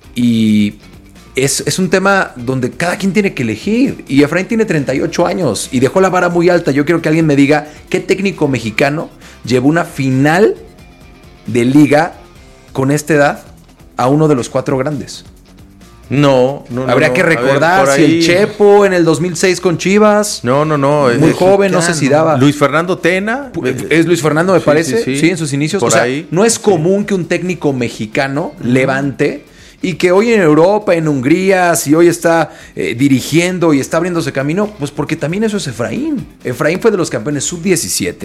y es, es un tema donde cada quien tiene que elegir, y Efraín tiene treinta y ocho años, y dejó la vara muy alta. Yo quiero que alguien me diga qué técnico mexicano llevó una final de liga con esta edad a uno de los cuatro grandes. No, no, Habría no, que recordar ver, si el Chepo en el dos mil seis con Chivas. No, no, no. Muy es, joven, no sé si daba. Luis Fernando Tena. Es Luis Fernando, me sí, parece. Sí, sí. sí, en sus inicios. Por o sea, ahí. no es común sí. que un técnico mexicano uh-huh. levante y que hoy en Europa, en Hungría, si hoy está eh, dirigiendo y está abriéndose camino, pues porque también eso es Efraín. Efraín fue de los campeones sub diecisiete,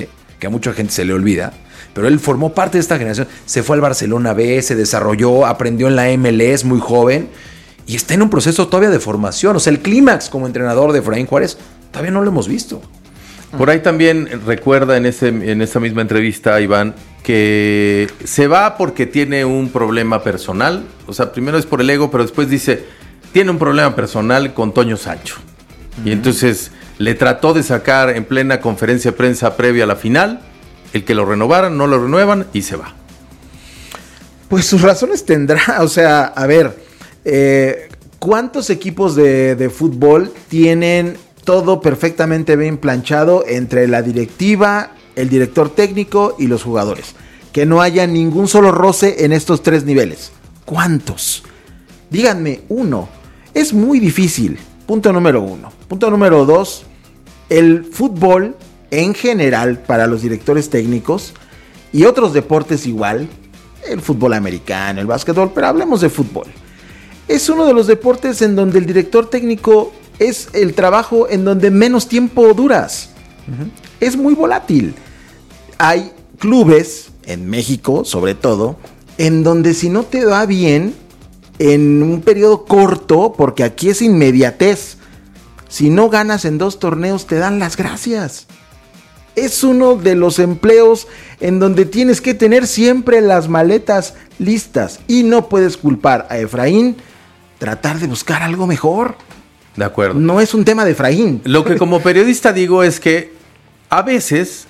que a mucha gente se le olvida, pero él formó parte de esta generación. Se fue al Barcelona B, se desarrolló, aprendió en la M L S muy joven y está en un proceso todavía de formación. O sea, el clímax como entrenador de Efraín Juárez todavía no lo hemos visto. Por ahí también recuerda en, ese, en esa misma entrevista, Iván, que se va porque tiene un problema personal. O sea, primero es por el ego, pero después dice, tiene un problema personal con Toño Sancho. Uh-huh. Y entonces le trató de sacar en plena conferencia de prensa previa a la final, el que lo renovaran, no lo renuevan y se va. Pues sus razones tendrá. O sea, a ver, eh, ¿cuántos equipos de, de fútbol tienen todo perfectamente bien planchado entre la directiva, el director técnico y los jugadores? Que no haya ningún solo roce en estos tres niveles. ¿Cuántos? Díganme uno. Es muy difícil. Punto número uno. Punto número dos. El fútbol en general para los directores técnicos y otros deportes igual, el fútbol americano, el básquetbol, pero hablemos de fútbol. Es uno de los deportes en donde el director técnico es el trabajo en donde menos tiempo duras. Uh-huh. Es muy volátil. Hay clubes, en México sobre todo, en donde si no te va bien en un periodo corto, porque aquí es inmediatez, si no ganas en dos torneos te dan las gracias. Es uno de los empleos en donde tienes que tener siempre las maletas listas y no puedes culpar a Efraín, tratar de buscar algo mejor. De acuerdo. No es un tema de Efraín. Lo que como periodista digo es que a veces,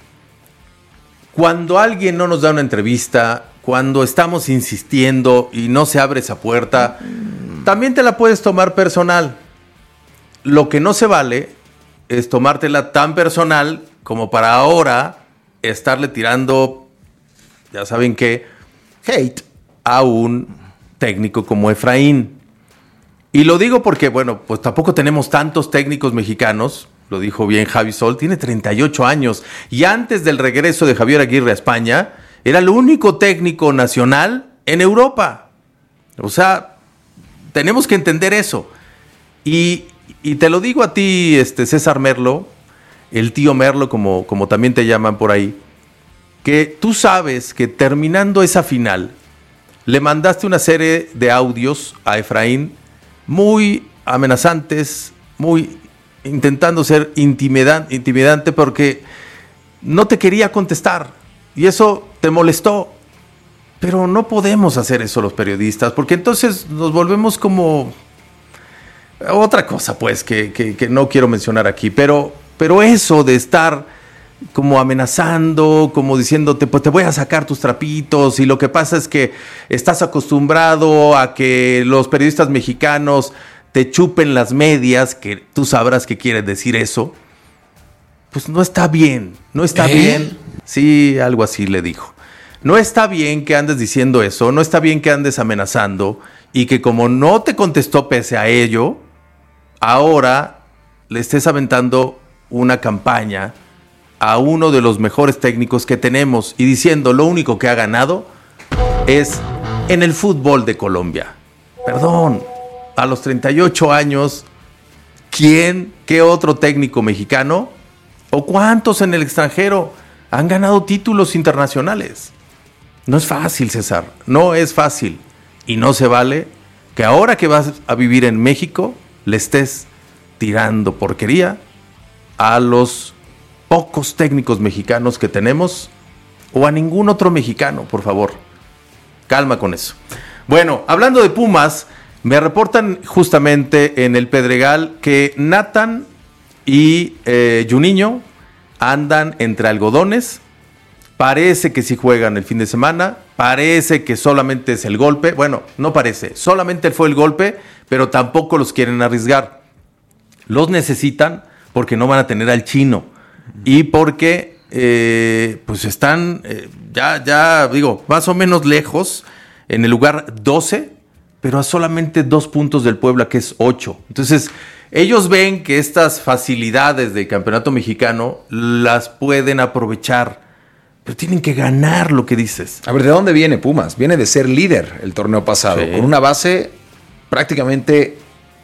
cuando alguien no nos da una entrevista, cuando estamos insistiendo y no se abre esa puerta, mm. también te la puedes tomar personal. Lo que no se vale es tomártela tan personal como para ahora estarle tirando, ya saben qué, hate a un técnico como Efraín. Y lo digo porque, bueno, pues tampoco tenemos tantos técnicos mexicanos, lo dijo bien Javi Sol, tiene treinta y ocho años, y antes del regreso de Javier Aguirre a España, era el único técnico nacional en Europa. O sea, tenemos que entender eso. Y, y te lo digo a ti, este, César Merlo, el tío Merlo, como, como también te llaman por ahí, que tú sabes que terminando esa final, le mandaste una serie de audios a Efraín muy amenazantes, muy intentando ser intimidan, intimidante porque no te quería contestar y eso te molestó. Pero no podemos hacer eso los periodistas porque entonces nos volvemos como otra cosa, pues, que, que, que no quiero mencionar aquí. Pero, pero eso de estar como amenazando, como diciéndote, pues te voy a sacar tus trapitos, y lo que pasa es que estás acostumbrado a que los periodistas mexicanos te chupen las medias, que tú sabrás qué quiere decir eso, pues no está bien, no está ¿Eh? bien. Sí, algo así le dijo. No está bien que andes diciendo eso, no está bien que andes amenazando, y que como no te contestó pese a ello, ahora le estés aventando una campaña a uno de los mejores técnicos que tenemos y diciendo lo único que ha ganado es en el fútbol de Colombia. Perdón, a los treinta y ocho años, ¿quién, qué otro técnico mexicano o cuántos en el extranjero han ganado títulos internacionales? No es fácil, César, no es fácil. Y no se vale que ahora que vas a vivir en México le estés tirando porquería a los pocos técnicos mexicanos que tenemos o a ningún otro mexicano, por favor. Calma con eso. Bueno, hablando de Pumas, me reportan justamente en el Pedregal que Nathan y eh, Juninho andan entre algodones. Parece que sí juegan el fin de semana, parece que solamente es el golpe. Bueno, no parece, solamente fue el golpe, pero tampoco los quieren arriesgar. Los necesitan porque no van a tener al Chino. Y porque eh, pues están eh, ya, ya digo, más o menos lejos, en el lugar doce, pero a solamente dos puntos del Puebla, que es ocho. Entonces, ellos ven que estas facilidades del campeonato mexicano las pueden aprovechar, pero tienen que ganar, lo que dices. A ver, ¿de dónde viene Pumas? Viene de ser líder el torneo pasado, sí, con una base prácticamente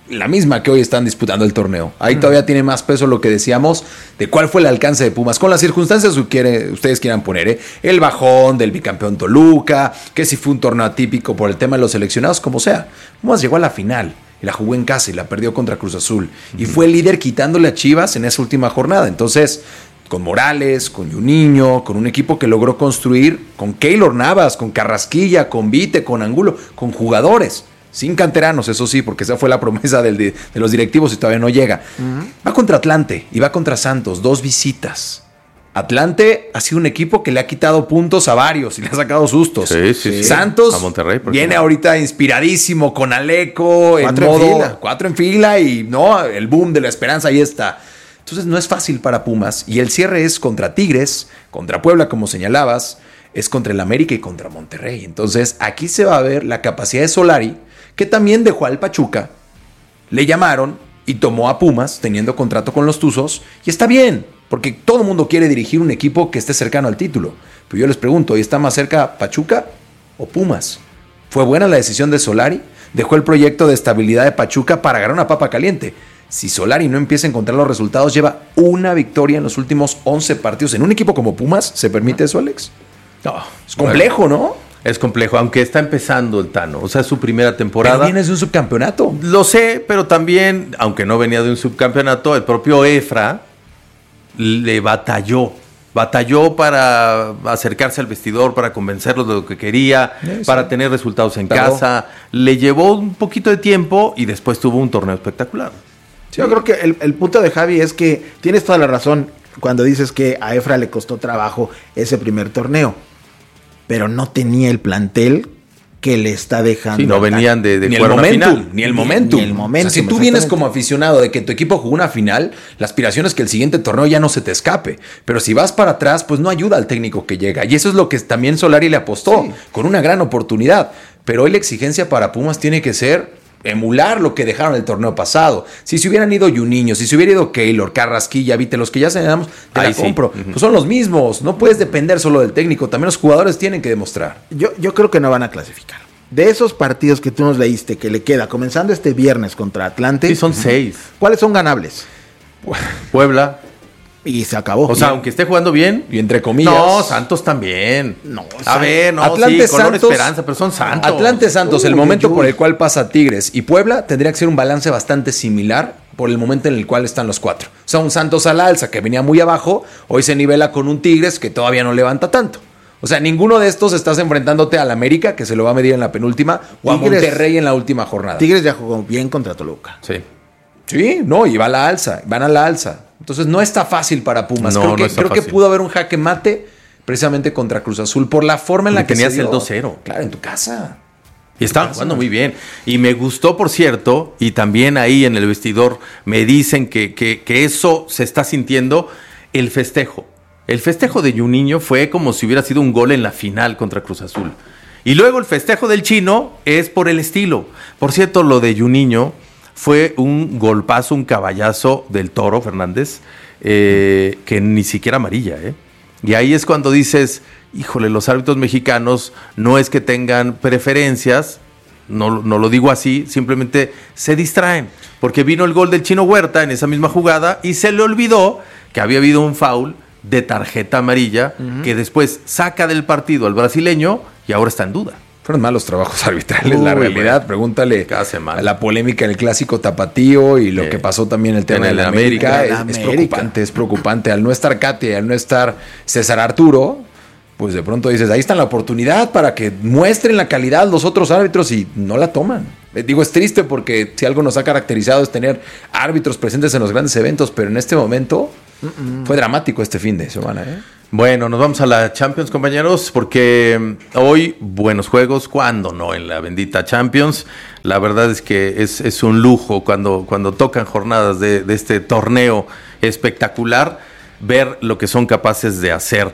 la misma que hoy están disputando el torneo. Ahí mm. todavía tiene más peso lo que decíamos de cuál fue el alcance de Pumas, con las circunstancias que quiere, ustedes quieran poner, ¿eh? El bajón del bicampeón Toluca, que si fue un torneo atípico por el tema de los seleccionados, como sea. Pumas llegó a la final y la jugó en casa y la perdió contra Cruz Azul. Mm. Y fue el líder quitándole a Chivas en esa última jornada. Entonces, con Morales, con Juninho, con un equipo que logró construir, con Keylor Navas, con Carrasquilla, con Vite, con Angulo, con jugadores. Sin canteranos, eso sí, porque esa fue la promesa del, de, de los directivos y todavía no llega. Uh-huh. Va contra Atlante y va contra Santos, dos visitas. Atlante ha sido un equipo que le ha quitado puntos a varios y le ha sacado sustos. Sí, sí, sí. Santos a Monterrey, viene no. ahorita inspiradísimo con Aleco, cuatro en modo en fila. cuatro en fila y no, el boom de la esperanza ahí está. Entonces no es fácil para Pumas y el cierre es contra Tigres, contra Puebla, como señalabas, es contra el América y contra Monterrey. Entonces aquí se va a ver la capacidad de Solari, que también dejó al Pachuca, le llamaron y tomó a Pumas teniendo contrato con los Tuzos, y está bien, porque todo el mundo quiere dirigir un equipo que esté cercano al título. Pero yo les pregunto, ¿y está más cerca Pachuca o Pumas? ¿Fue buena la decisión de Solari? Dejó el proyecto de estabilidad de Pachuca para agarrar una papa caliente. Si Solari no empieza a encontrar los resultados, lleva una victoria en los últimos once partidos. ¿En un equipo como Pumas se permite eso, Alex? No, es complejo, ¿no? Es complejo, aunque está empezando el Tano. O sea, es su primera temporada. Pero vienes de un subcampeonato. Lo sé, pero también, aunque no venía de un subcampeonato, el propio Efra le batalló. Batalló para acercarse al vestidor, para convencerlos de lo que quería, sí, para sí. tener resultados en Tardó. casa. Le llevó un poquito de tiempo y después tuvo un torneo espectacular. Sí. Yo creo que el, el punto de Javi es que tienes toda la razón cuando dices que a Efra le costó trabajo ese primer torneo. Pero no tenía el plantel que le está dejando. Sí, no venían de, de ni, el momento, ni el momento, ni el momento. O sea, si tú vienes como aficionado de que tu equipo jugó una final, la aspiración es que el siguiente torneo ya no se te escape. Pero si vas para atrás, pues no ayuda al técnico que llega. Y eso es lo que también Solari le apostó, sí. con una gran oportunidad. Pero hoy la exigencia para Pumas tiene que ser emular lo que dejaron el torneo pasado. Si se hubieran ido Juninho, si se hubiera ido Keylor, Carrasquilla, Vite, los que ya señalamos, te Ahí la compro. Sí. Uh-huh. Pues son los mismos. No puedes depender solo del técnico. También los jugadores tienen que demostrar. Yo, yo creo que no van a clasificar. De esos partidos que tú nos leíste, que le queda, comenzando este viernes contra Atlante. Sí, son seis. ¿Cuáles son ganables? Puebla. Y se acabó. O sea, bien. Aunque esté jugando bien. Y entre comillas. No, Santos también. No, a ver, no, Atlante, sí, color Santos, esperanza, pero son Santos. Atlante, Santos, Uy, el momento uy, uy. por el cual pasa Tigres y Puebla tendría que ser un balance bastante similar por el momento en el cual están los cuatro. O sea, un Santos al alza que venía muy abajo, hoy se nivela con un Tigres que todavía no levanta tanto. O sea, ninguno de estos estás enfrentándote al América, que se lo va a medir en la penúltima, o Tigres, a Monterrey en la última jornada. Tigres ya jugó bien contra Toluca. Sí. Sí, no, y va a la alza, van a la alza. Entonces no está fácil para Pumas. No, creo que, no está creo fácil. que pudo haber un jaque mate precisamente contra Cruz Azul por la forma en la y que tenías se dio. el dos cero. Claro, en tu casa. Y estaban jugando muy bien. Y me gustó, por cierto, y también ahí en el vestidor me dicen que, que, que eso se está sintiendo, el festejo. El festejo de Juninho fue como si hubiera sido un gol en la final contra Cruz Azul. Y luego el festejo del Chino es por el estilo. Por cierto, lo de Juninho fue un golpazo, un caballazo del Toro Fernández, eh, que ni siquiera amarilla, ¿eh? Y ahí es cuando dices, híjole, los árbitros mexicanos no es que tengan preferencias, no, no lo digo así, simplemente se distraen, porque vino el gol del Chino Huerta en esa misma jugada y se le olvidó que había habido un foul de tarjeta amarilla, uh-huh. que después saca del partido al brasileño y ahora está en duda. Fueron malos trabajos arbitrales, Uy, la realidad. Bueno, pregúntale a la polémica en el clásico tapatío y lo eh, que pasó también el tema en de la América. América. Es, es preocupante, es preocupante. Al no estar Katy, al no estar César Arturo, pues de pronto dices, ahí está la oportunidad para que muestren la calidad los otros árbitros y no la toman. Digo, es triste porque si algo nos ha caracterizado es tener árbitros presentes en los grandes eventos, pero en este momento uh-uh. fue dramático este fin de semana, ¿eh? Bueno, nos vamos a la Champions, compañeros, porque hoy buenos juegos, cuando no en la bendita Champions. La verdad es que es, es un lujo cuando, cuando tocan jornadas de, de este torneo espectacular, ver lo que son capaces de hacer.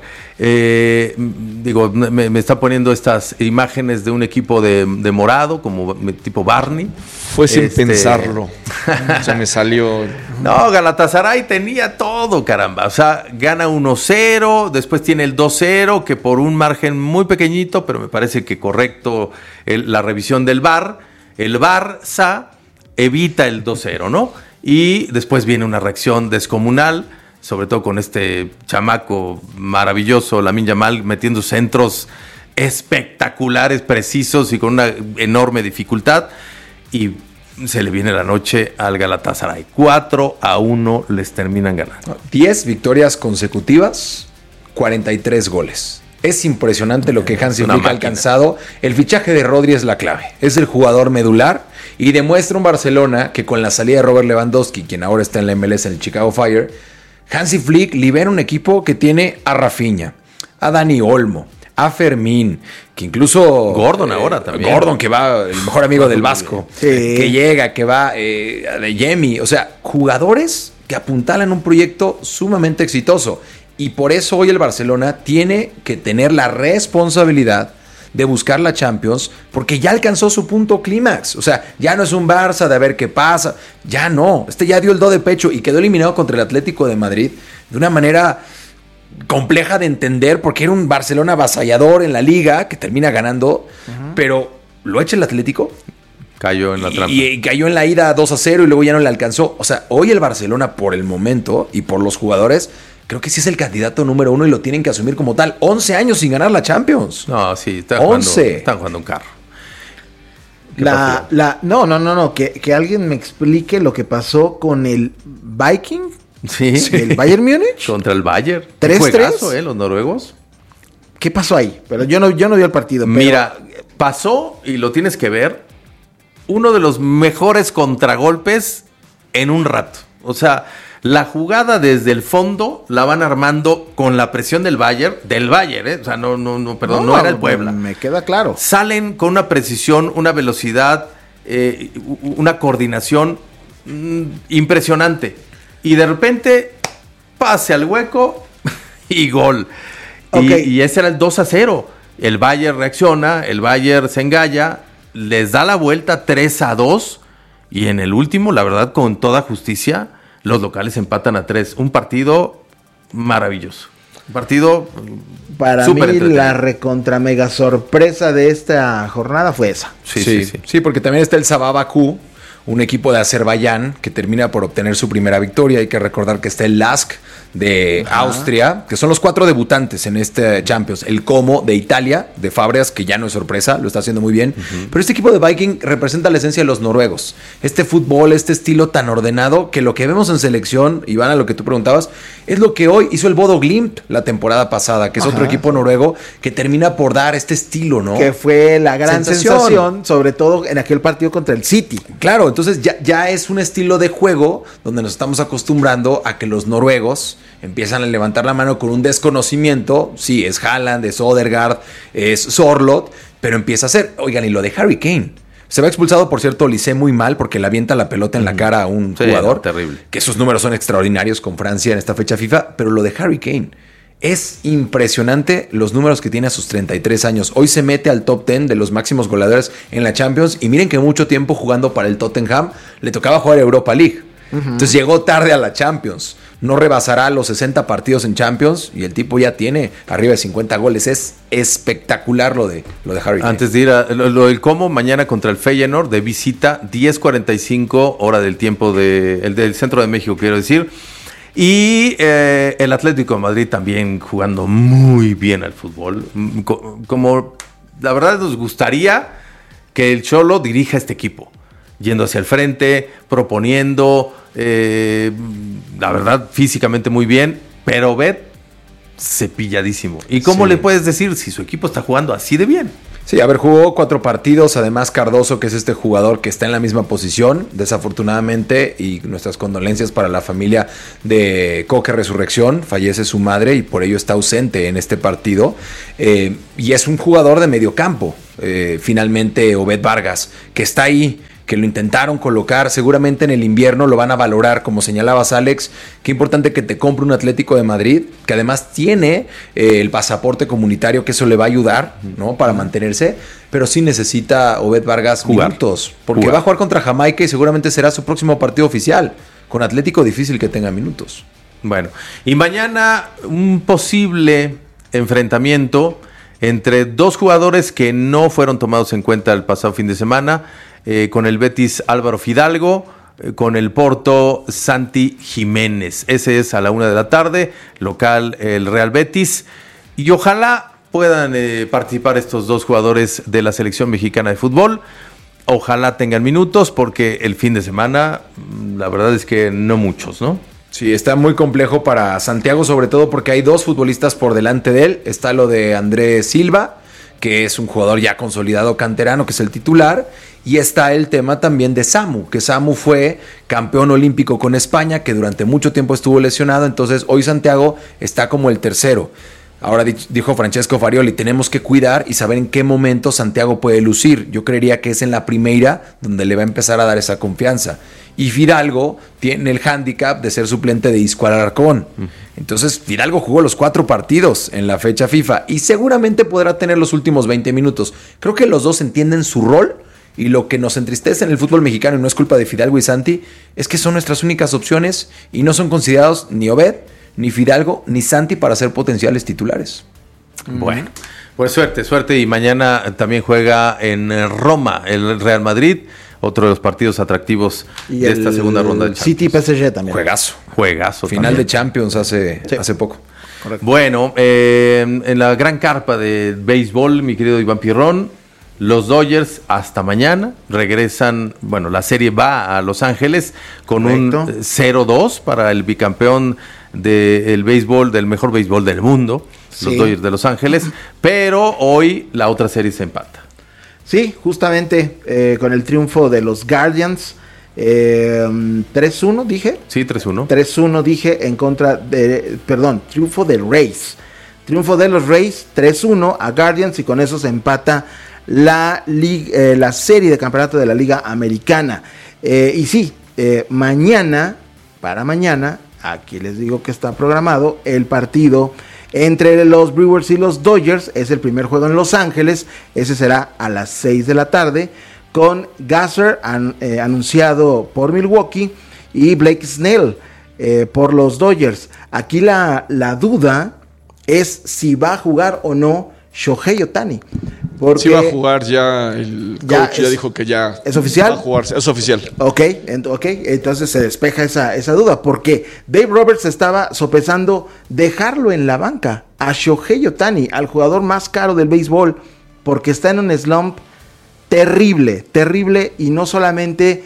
Eh, digo, me, me está poniendo estas imágenes de un equipo de, de morado, como tipo Barney. Fue sin este... pensarlo. Se me salió. No, Galatasaray tenía todo, caramba. O sea, gana uno cero, después tiene el dos cero, que por un margen muy pequeñito, pero me parece que correcto el, la revisión del V A R. El Barça evita el dos cero, ¿no? Y después viene una reacción descomunal, sobre todo con este chamaco maravilloso, Lamine Yamal, metiendo centros espectaculares, precisos y con una enorme dificultad. Y se le viene la noche al Galatasaray. cuatro a uno les terminan ganando. diez victorias consecutivas, cuarenta y tres goles. Es impresionante lo que Hansi Flick ha alcanzado. El fichaje de Rodri es la clave. Es el jugador medular y demuestra un Barcelona que con la salida de Robert Lewandowski, quien ahora está en la M L S en el Chicago Fire, Hansi Flick libera un equipo que tiene a Rafinha, a Dani Olmo, a Fermín, que incluso... Gordon eh, ahora también. Gordon, que va, el mejor amigo del Vasco, sí. que llega, que va, eh, de Yemi. O sea, jugadores que apuntalan un proyecto sumamente exitoso. Y por eso hoy el Barcelona tiene que tener la responsabilidad de buscar la Champions, porque ya alcanzó su punto clímax. O sea, ya no es un Barça de a ver qué pasa. Ya no. Este ya dio el do de pecho y quedó eliminado contra el Atlético de Madrid de una manera compleja de entender, porque era un Barcelona avasallador en la Liga que termina ganando, uh-huh. pero lo echa el Atlético. Cayó en la trampa. Y, y cayó en la ida dos a cero y luego ya no le alcanzó. O sea, hoy el Barcelona, por el momento y por los jugadores, creo que sí es el candidato número uno y lo tienen que asumir como tal. once años sin ganar la Champions. No, sí, están jugando, están jugando un carro. La, la, no, no, no, no. Que, que alguien me explique lo que pasó con el Viking. Sí. ¿El Bayern Múnich? Contra el Bayern. tres tres. ¿eh? Los noruegos. ¿Qué pasó ahí? Pero yo no, yo no vi el partido. Pero... Mira, pasó, y lo tienes que ver, uno de los mejores contragolpes en un rato. O sea, la jugada desde el fondo la van armando con la presión del Bayern, del Bayern, ¿eh? O sea, no, no, no, perdón, no, no era el Puebla. Me queda claro. Salen con una precisión, una velocidad, eh, una coordinación mmm, impresionante. Y de repente, pase al hueco y gol. Okay. Y, y ese era el dos a cero. El Bayern reacciona, el Bayern se engalla, les da la vuelta tres a dos. Y en el último, la verdad, con toda justicia, los locales empatan a tres. Un partido maravilloso. Un partido para mí la recontra mega sorpresa de esta jornada fue esa. Sí, sí, sí. Sí, sí porque también está el Sabah Bakú, un equipo de Azerbaiyán que termina por obtener su primera victoria. Hay que recordar que está el Lask de Ajá. Austria, que son los cuatro debutantes en este Champions. El Como de Italia, de Fabregas, que ya no es sorpresa, lo está haciendo muy bien. Uh-huh. Pero este equipo de Viking representa la esencia de los noruegos. Este fútbol, este estilo tan ordenado, que lo que vemos en selección, Iván, a lo que tú preguntabas, es lo que hoy hizo el Bodo Glimt la temporada pasada, que es Ajá. otro equipo noruego que termina por dar este estilo, ¿no? Que fue la gran sensación. sensación, sobre todo en aquel partido contra el City. Claro, entonces ya, ya es un estilo de juego donde nos estamos acostumbrando a que los noruegos empiezan a levantar la mano con un desconocimiento. Sí, es Haaland, es Odegaard, es Sorloth, pero empieza a ser, oigan, y lo de Harry Kane. Se va expulsado, por cierto, Olise muy mal porque le avienta la pelota en la cara a un sí, jugador. Terrible. Que sus números son extraordinarios con Francia en esta fecha FIFA, pero lo de Harry Kane es impresionante los números que tiene a sus treinta y tres años. Hoy se mete al top diez de los máximos goleadores en la Champions y miren que mucho tiempo jugando para el Tottenham le tocaba jugar Europa League. Uh-huh. Entonces llegó tarde a la Champions. No rebasará los sesenta partidos en Champions y el tipo ya tiene arriba de cincuenta goles. Es espectacular lo de, lo de Harry Kane. Antes de ir a lo, lo del Como, mañana contra el Feyenoord de visita, diez cuarenta y cinco hora del tiempo de, el del centro de México, quiero decir. Y eh, el Atlético de Madrid también jugando muy bien al fútbol. Como la verdad nos gustaría que el Cholo dirija este equipo, yendo hacia el frente, proponiendo, eh, la verdad físicamente muy bien, pero ved cepilladísimo. ¿Y cómo sí. le puedes decir si su equipo está jugando así de bien? Sí, a ver, jugó cuatro partidos, además Cardoso, que es este jugador que está en la misma posición, desafortunadamente, y nuestras condolencias para la familia de Coque Resurrección, fallece su madre y por ello está ausente en este partido, eh, y es un jugador de medio campo, eh, finalmente Obed Vargas, que está ahí, que lo intentaron colocar, seguramente en el invierno lo van a valorar, como señalabas, Alex. Qué importante que te compre un Atlético de Madrid, que además tiene eh, el pasaporte comunitario, que eso le va a ayudar, ¿no? Para mantenerse, pero sí necesita Obed Vargas jugar. minutos, porque jugar. va a jugar contra Jamaica y seguramente será su próximo partido oficial. Con Atlético difícil que tenga minutos. Bueno, y mañana un posible enfrentamiento entre dos jugadores que no fueron tomados en cuenta el pasado fin de semana. eh, con el Betis Álvaro Fidalgo, eh, con el Porto Santi Jiménez. Ese es a la una de la tarde, local el Real Betis. Y ojalá puedan eh, participar estos dos jugadores de la selección mexicana de fútbol. Ojalá tengan minutos, porque el fin de semana, la verdad es que no muchos, ¿no? Sí, está muy complejo para Santiago, sobre todo porque hay dos futbolistas por delante de él. Está lo de Andrés Silva, que es un jugador ya consolidado canterano, que es el titular. Y está el tema también de Samu, que Samu fue campeón olímpico con España, que durante mucho tiempo estuvo lesionado. Entonces hoy Santiago está como el tercero. Ahora dijo Francesco Farioli, tenemos que cuidar y saber en qué momento Santiago puede lucir. Yo creería que es en la primera donde le va a empezar a dar esa confianza. Y Fidalgo tiene el hándicap de ser suplente de Isco Alarcón. Entonces Fidalgo jugó los cuatro partidos en la fecha FIFA y seguramente podrá tener los últimos veinte minutos. Creo que los dos entienden su rol, y lo que nos entristece en el fútbol mexicano, y no es culpa de Fidalgo y Santi, es que son nuestras únicas opciones y no son considerados ni Obed, ni Fidalgo, ni Santi para ser potenciales titulares. Bueno, pues suerte, suerte. Y mañana también juega en Roma el Real Madrid, otro de los partidos atractivos y de esta segunda ronda de Champions. City P S G también. Juegazo. Juegazo. Final también de Champions hace, sí. hace poco. Correcto. Bueno, eh, en la gran carpa de béisbol, mi querido Iván Pirrón, los Dodgers hasta mañana regresan, bueno, la serie va a Los Ángeles con Correcto. un cero dos para el bicampeón del béisbol, del mejor béisbol del mundo, sí. los Dodgers de Los Ángeles, pero hoy la otra serie se empata. Sí, justamente eh, con el triunfo de los Guardians, eh, tres uno dije. Sí, tres uno. tres uno dije en contra de, perdón, triunfo del Rays. Triunfo de los Rays, tres uno a Guardians, y con eso se empata la, lig- eh, la serie de campeonato de la Liga Americana. Eh, y sí, eh, mañana, para mañana, aquí les digo que está programado el partido entre los Brewers y los Dodgers. Es el primer juego en Los Ángeles. Ese será a las seis de la tarde, con Gasser an, eh, anunciado por Milwaukee y Blake Snell eh, por los Dodgers. Aquí la, la duda es si va a jugar o no Shohei Ohtani. Porque sí va a jugar ya, el coach ya, es, ya dijo que ya ¿es oficial? Va a jugar, es oficial. Ok, ent- okay entonces se despeja esa, esa duda, porque Dave Roberts estaba sopesando dejarlo en la banca a Shohei Ohtani, al jugador más caro del béisbol, porque está en un slump terrible, terrible, y no solamente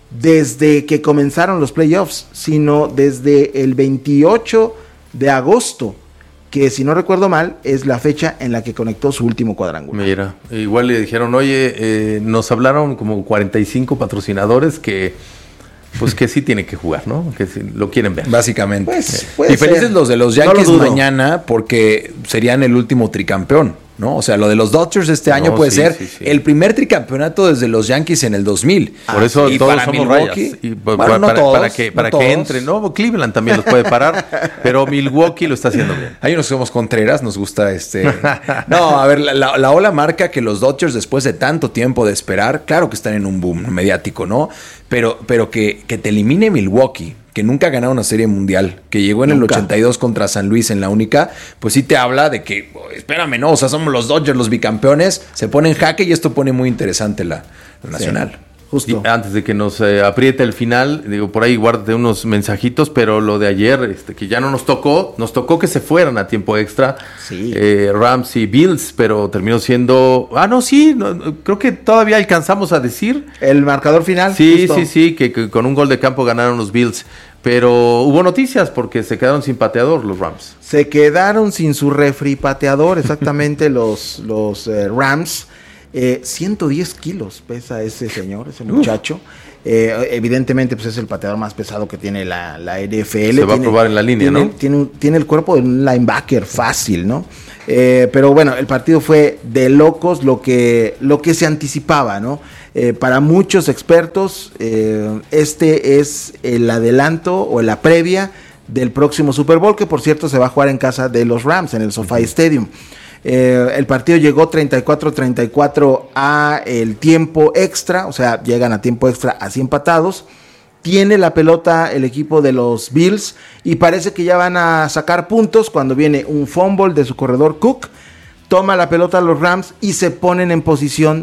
desde que comenzaron los playoffs, sino desde el veintiocho de agosto, que si no recuerdo mal, es la fecha en la que conectó su último cuadrangular. Mira, igual le dijeron, oye, eh, nos hablaron como cuarenta y cinco patrocinadores que, pues que sí tiene que jugar, ¿no? Que sí, lo quieren ver. Básicamente. Pues, y felices ser. los de los Yankees no mañana, porque serían el último tricampeón, ¿no? O sea, lo de los Dodgers este año no, puede sí, ser sí, sí. el primer tricampeonato desde los Yankees en el dos mil. Por ah, eso y todos para somos Milwaukee, rayas. Y bueno, para, no para, todos, para que, para no que todos. entre, ¿no? Cleveland también los puede parar, pero Milwaukee lo está haciendo bien. Ahí nos somos Contreras, nos gusta este... No, a ver, la, la, la ola marca que los Dodgers, después de tanto tiempo de esperar, claro que están en un boom mediático, ¿no? Pero, pero que, que te elimine Milwaukee, que nunca ha ganado una serie mundial, que llegó en nunca. el ochenta y dos contra San Luis en la única, pues sí te habla de que, espérame, no, o sea, somos los Dodgers los bicampeones, se pone en jaque y esto pone muy interesante la, la nacional. Sí. Justo. Y antes de que nos eh, apriete el final, digo, por ahí guárdate unos mensajitos, pero lo de ayer, este, que ya no nos tocó, nos tocó que se fueran a tiempo extra, sí. eh, Rams y Bills, pero terminó siendo, ah, no, sí, no, creo que todavía alcanzamos a decir. El marcador final. Sí, justo. sí, sí, que, que con un gol de campo ganaron los Bills, pero hubo noticias porque se quedaron sin pateador los Rams. Se quedaron sin su refri pateador, exactamente, los, los eh, Rams. Eh, ciento diez kilos pesa ese señor, ese muchacho. Eh, evidentemente, pues es el pateador más pesado que tiene la, la N F L. Se va tiene, a probar en la línea, tiene, ¿no? Tiene, tiene el cuerpo de un linebacker fácil, ¿no? Eh, pero bueno, el partido fue de locos, lo que, lo que se anticipaba, ¿no? Eh, para muchos expertos, eh, este es el adelanto o la previa del próximo Super Bowl, que por cierto se va a jugar en casa de los Rams, en el SoFi Stadium. Eh, el partido llegó treinta y cuatro treinta y cuatro a el tiempo extra, o sea, llegan a tiempo extra así empatados. Tiene la pelota el equipo de los Bills y parece que ya van a sacar puntos cuando viene un fumble de su corredor Cook. Toma la pelota a los Rams y se ponen en posición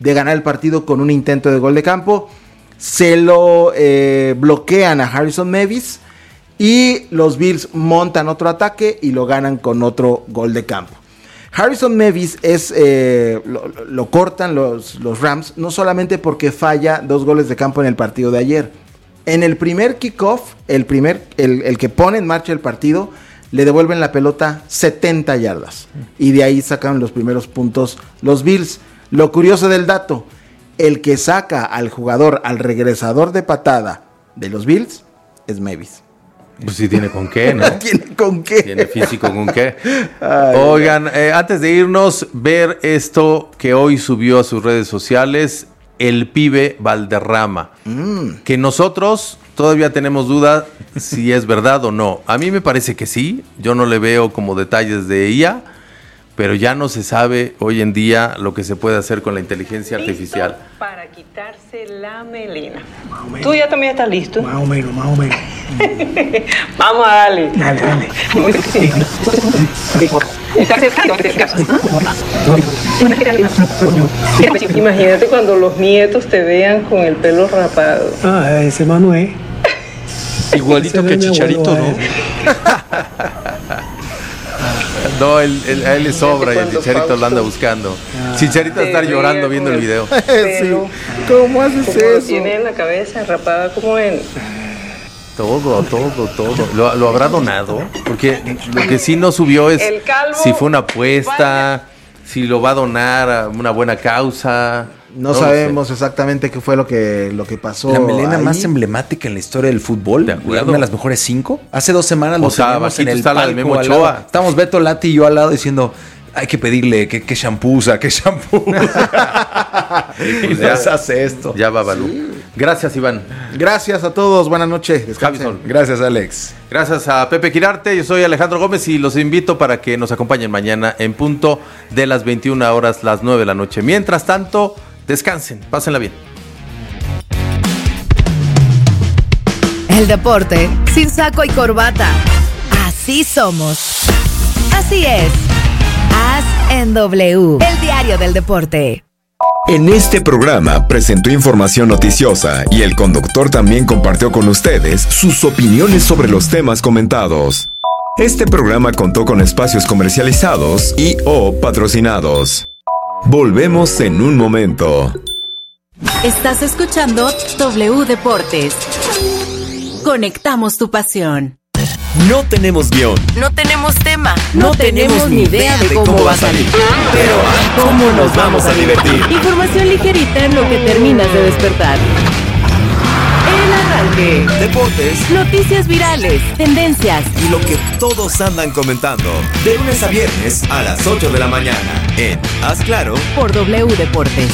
de ganar el partido con un intento de gol de campo. Se lo eh, bloquean a Harrison Mevis y los Bills montan otro ataque y lo ganan con otro gol de campo. Harrison Mevis es, eh, lo, lo cortan los, los Rams, no solamente porque falla dos goles de campo en el partido de ayer. En el primer kickoff, el, primer, el, el que pone en marcha el partido, le devuelven la pelota setenta yardas. Y de ahí sacan los primeros puntos los Bills. Lo curioso del dato, el que saca al jugador, al regresador de patada de los Bills, es Mevis. Pues sí tiene con qué, ¿no? Tiene con qué. Tiene físico con qué. Ay, Oigan, eh, antes de irnos, ver esto que hoy subió a sus redes sociales, el pibe Valderrama. Mm. Que nosotros todavía tenemos duda si es verdad o no. A mí me parece que sí. Yo no le veo como detalles de ella. Pero ya no se sabe hoy en día lo que se puede hacer con la inteligencia artificial. Para quitarse la melena. ¿Tú ya también estás listo? Más o menos, más o menos. Vamos a darle. Dale, dale. Imagínate cuando los nietos te vean con el pelo rapado. Ah, ese Manuel. Igualito que Chicharito, ¿no? No, él, él, a él le sobra y el Chicharito lo anda buscando. Ah. Chicharito va a estar llorando viendo el video. Sí. ¿Cómo haces como eso? Lo tiene en la cabeza rapada como él. Todo, todo, todo. ¿Lo, lo habrá donado? Porque lo que sí no subió es si fue una apuesta, si lo va a donar a una buena causa. No, no sabemos exactamente qué fue lo que, lo que pasó. La melena ahí. más emblemática en la historia del fútbol. De acuerdo. Una de las mejores cinco. Hace dos semanas lo teníamos en el está la de Memo Ochoa. Estábamos Beto Lati y yo al lado diciendo, hay que pedirle que, que shampoo usa, que shampoo usa. Y ya se hace esto. Ya va, Balú. Sí. Gracias, Iván. Gracias a todos. Buenas noches. Descansen. Gracias, Alex. Gracias a Pepe Quirarte. Yo soy Alejandro Gómez y los invito para que nos acompañen mañana en punto de las veintiuna horas, las nueve de la noche. Mientras tanto, descansen, pásenla bien. El deporte sin saco y corbata. Así somos. Así es. As en W, el diario del deporte. En este programa presentó información noticiosa y el conductor también compartió con ustedes sus opiniones sobre los temas comentados. Este programa contó con espacios comercializados y o patrocinados. Volvemos en un momento. Estás escuchando W Deportes. Conectamos tu pasión. No tenemos guión. No tenemos tema. No, no tenemos ni idea de cómo, cómo va a salir. Pero ¿cómo nos vamos a divertir? Información ligerita en lo que terminas de despertar. El arranque. Deportes. Noticias virales. Tendencias. Y lo que todos andan comentando. De lunes a viernes a las ocho de la mañana. En Haz Claro. Por W Deportes.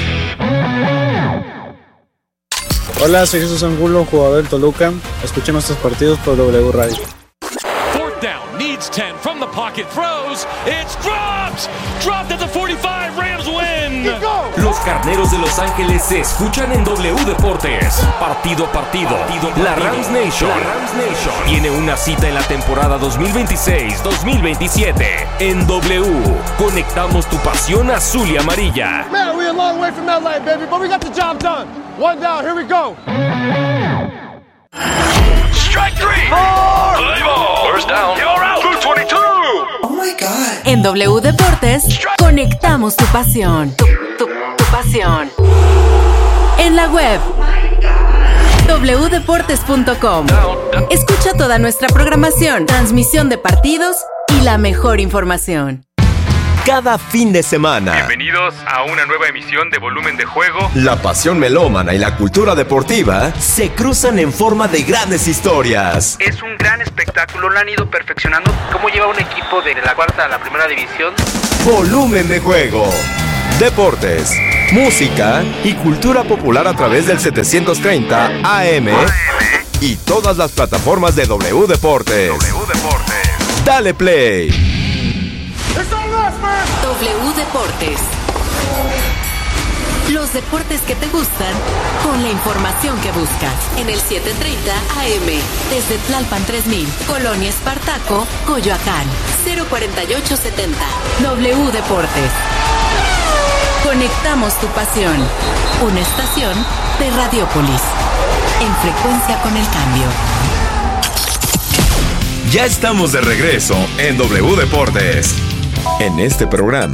Hola, soy Jesús Angulo, jugador del Toluca. Escuchen nuestros partidos por W Radio. Fourth down, needs ten from the pocket, throws, it's dropped! Dropped at the forty-five, Rams win! Los Carneros de Los Ángeles se escuchan en W Deportes. Partido a partido, partido, partido. La Rams Nation. La Rams Nation tiene una cita en la temporada dos mil veintiséis dos mil veintisiete. En W, conectamos tu pasión azul y amarilla. Man, we're a long way from L A, baby, but we got the job done. One down, here we go. Strike three. Four. Play ball. First down. You're out. two twenty-two. Oh my God. En W Deportes, conectamos tu pasión. Tu, tu, tu pasión. En la web. doble u deportes punto com. Escucha toda nuestra programación, transmisión de partidos y la mejor información. Cada fin de semana. Bienvenidos a una nueva emisión de Volumen de Juego. La pasión melómana y la cultura deportiva se cruzan en forma de grandes historias. Es un gran espectáculo, lo han ido perfeccionando. ¿Cómo lleva un equipo de la cuarta a la primera división? Volumen de Juego. Deportes, música y cultura popular a través del setecientos treinta A M y todas las plataformas de W Deportes. W Deportes. Dale play. W Deportes. Los deportes que te gustan con la información que buscas. En el setecientos treinta A M. Desde Tlalpan tres mil. Colonia Espartaco, Coyoacán. cero cuarenta y ocho setenta. W Deportes. Conectamos tu pasión. Una estación de Radiopolis. En frecuencia con el cambio. Ya estamos de regreso en W Deportes. En este programa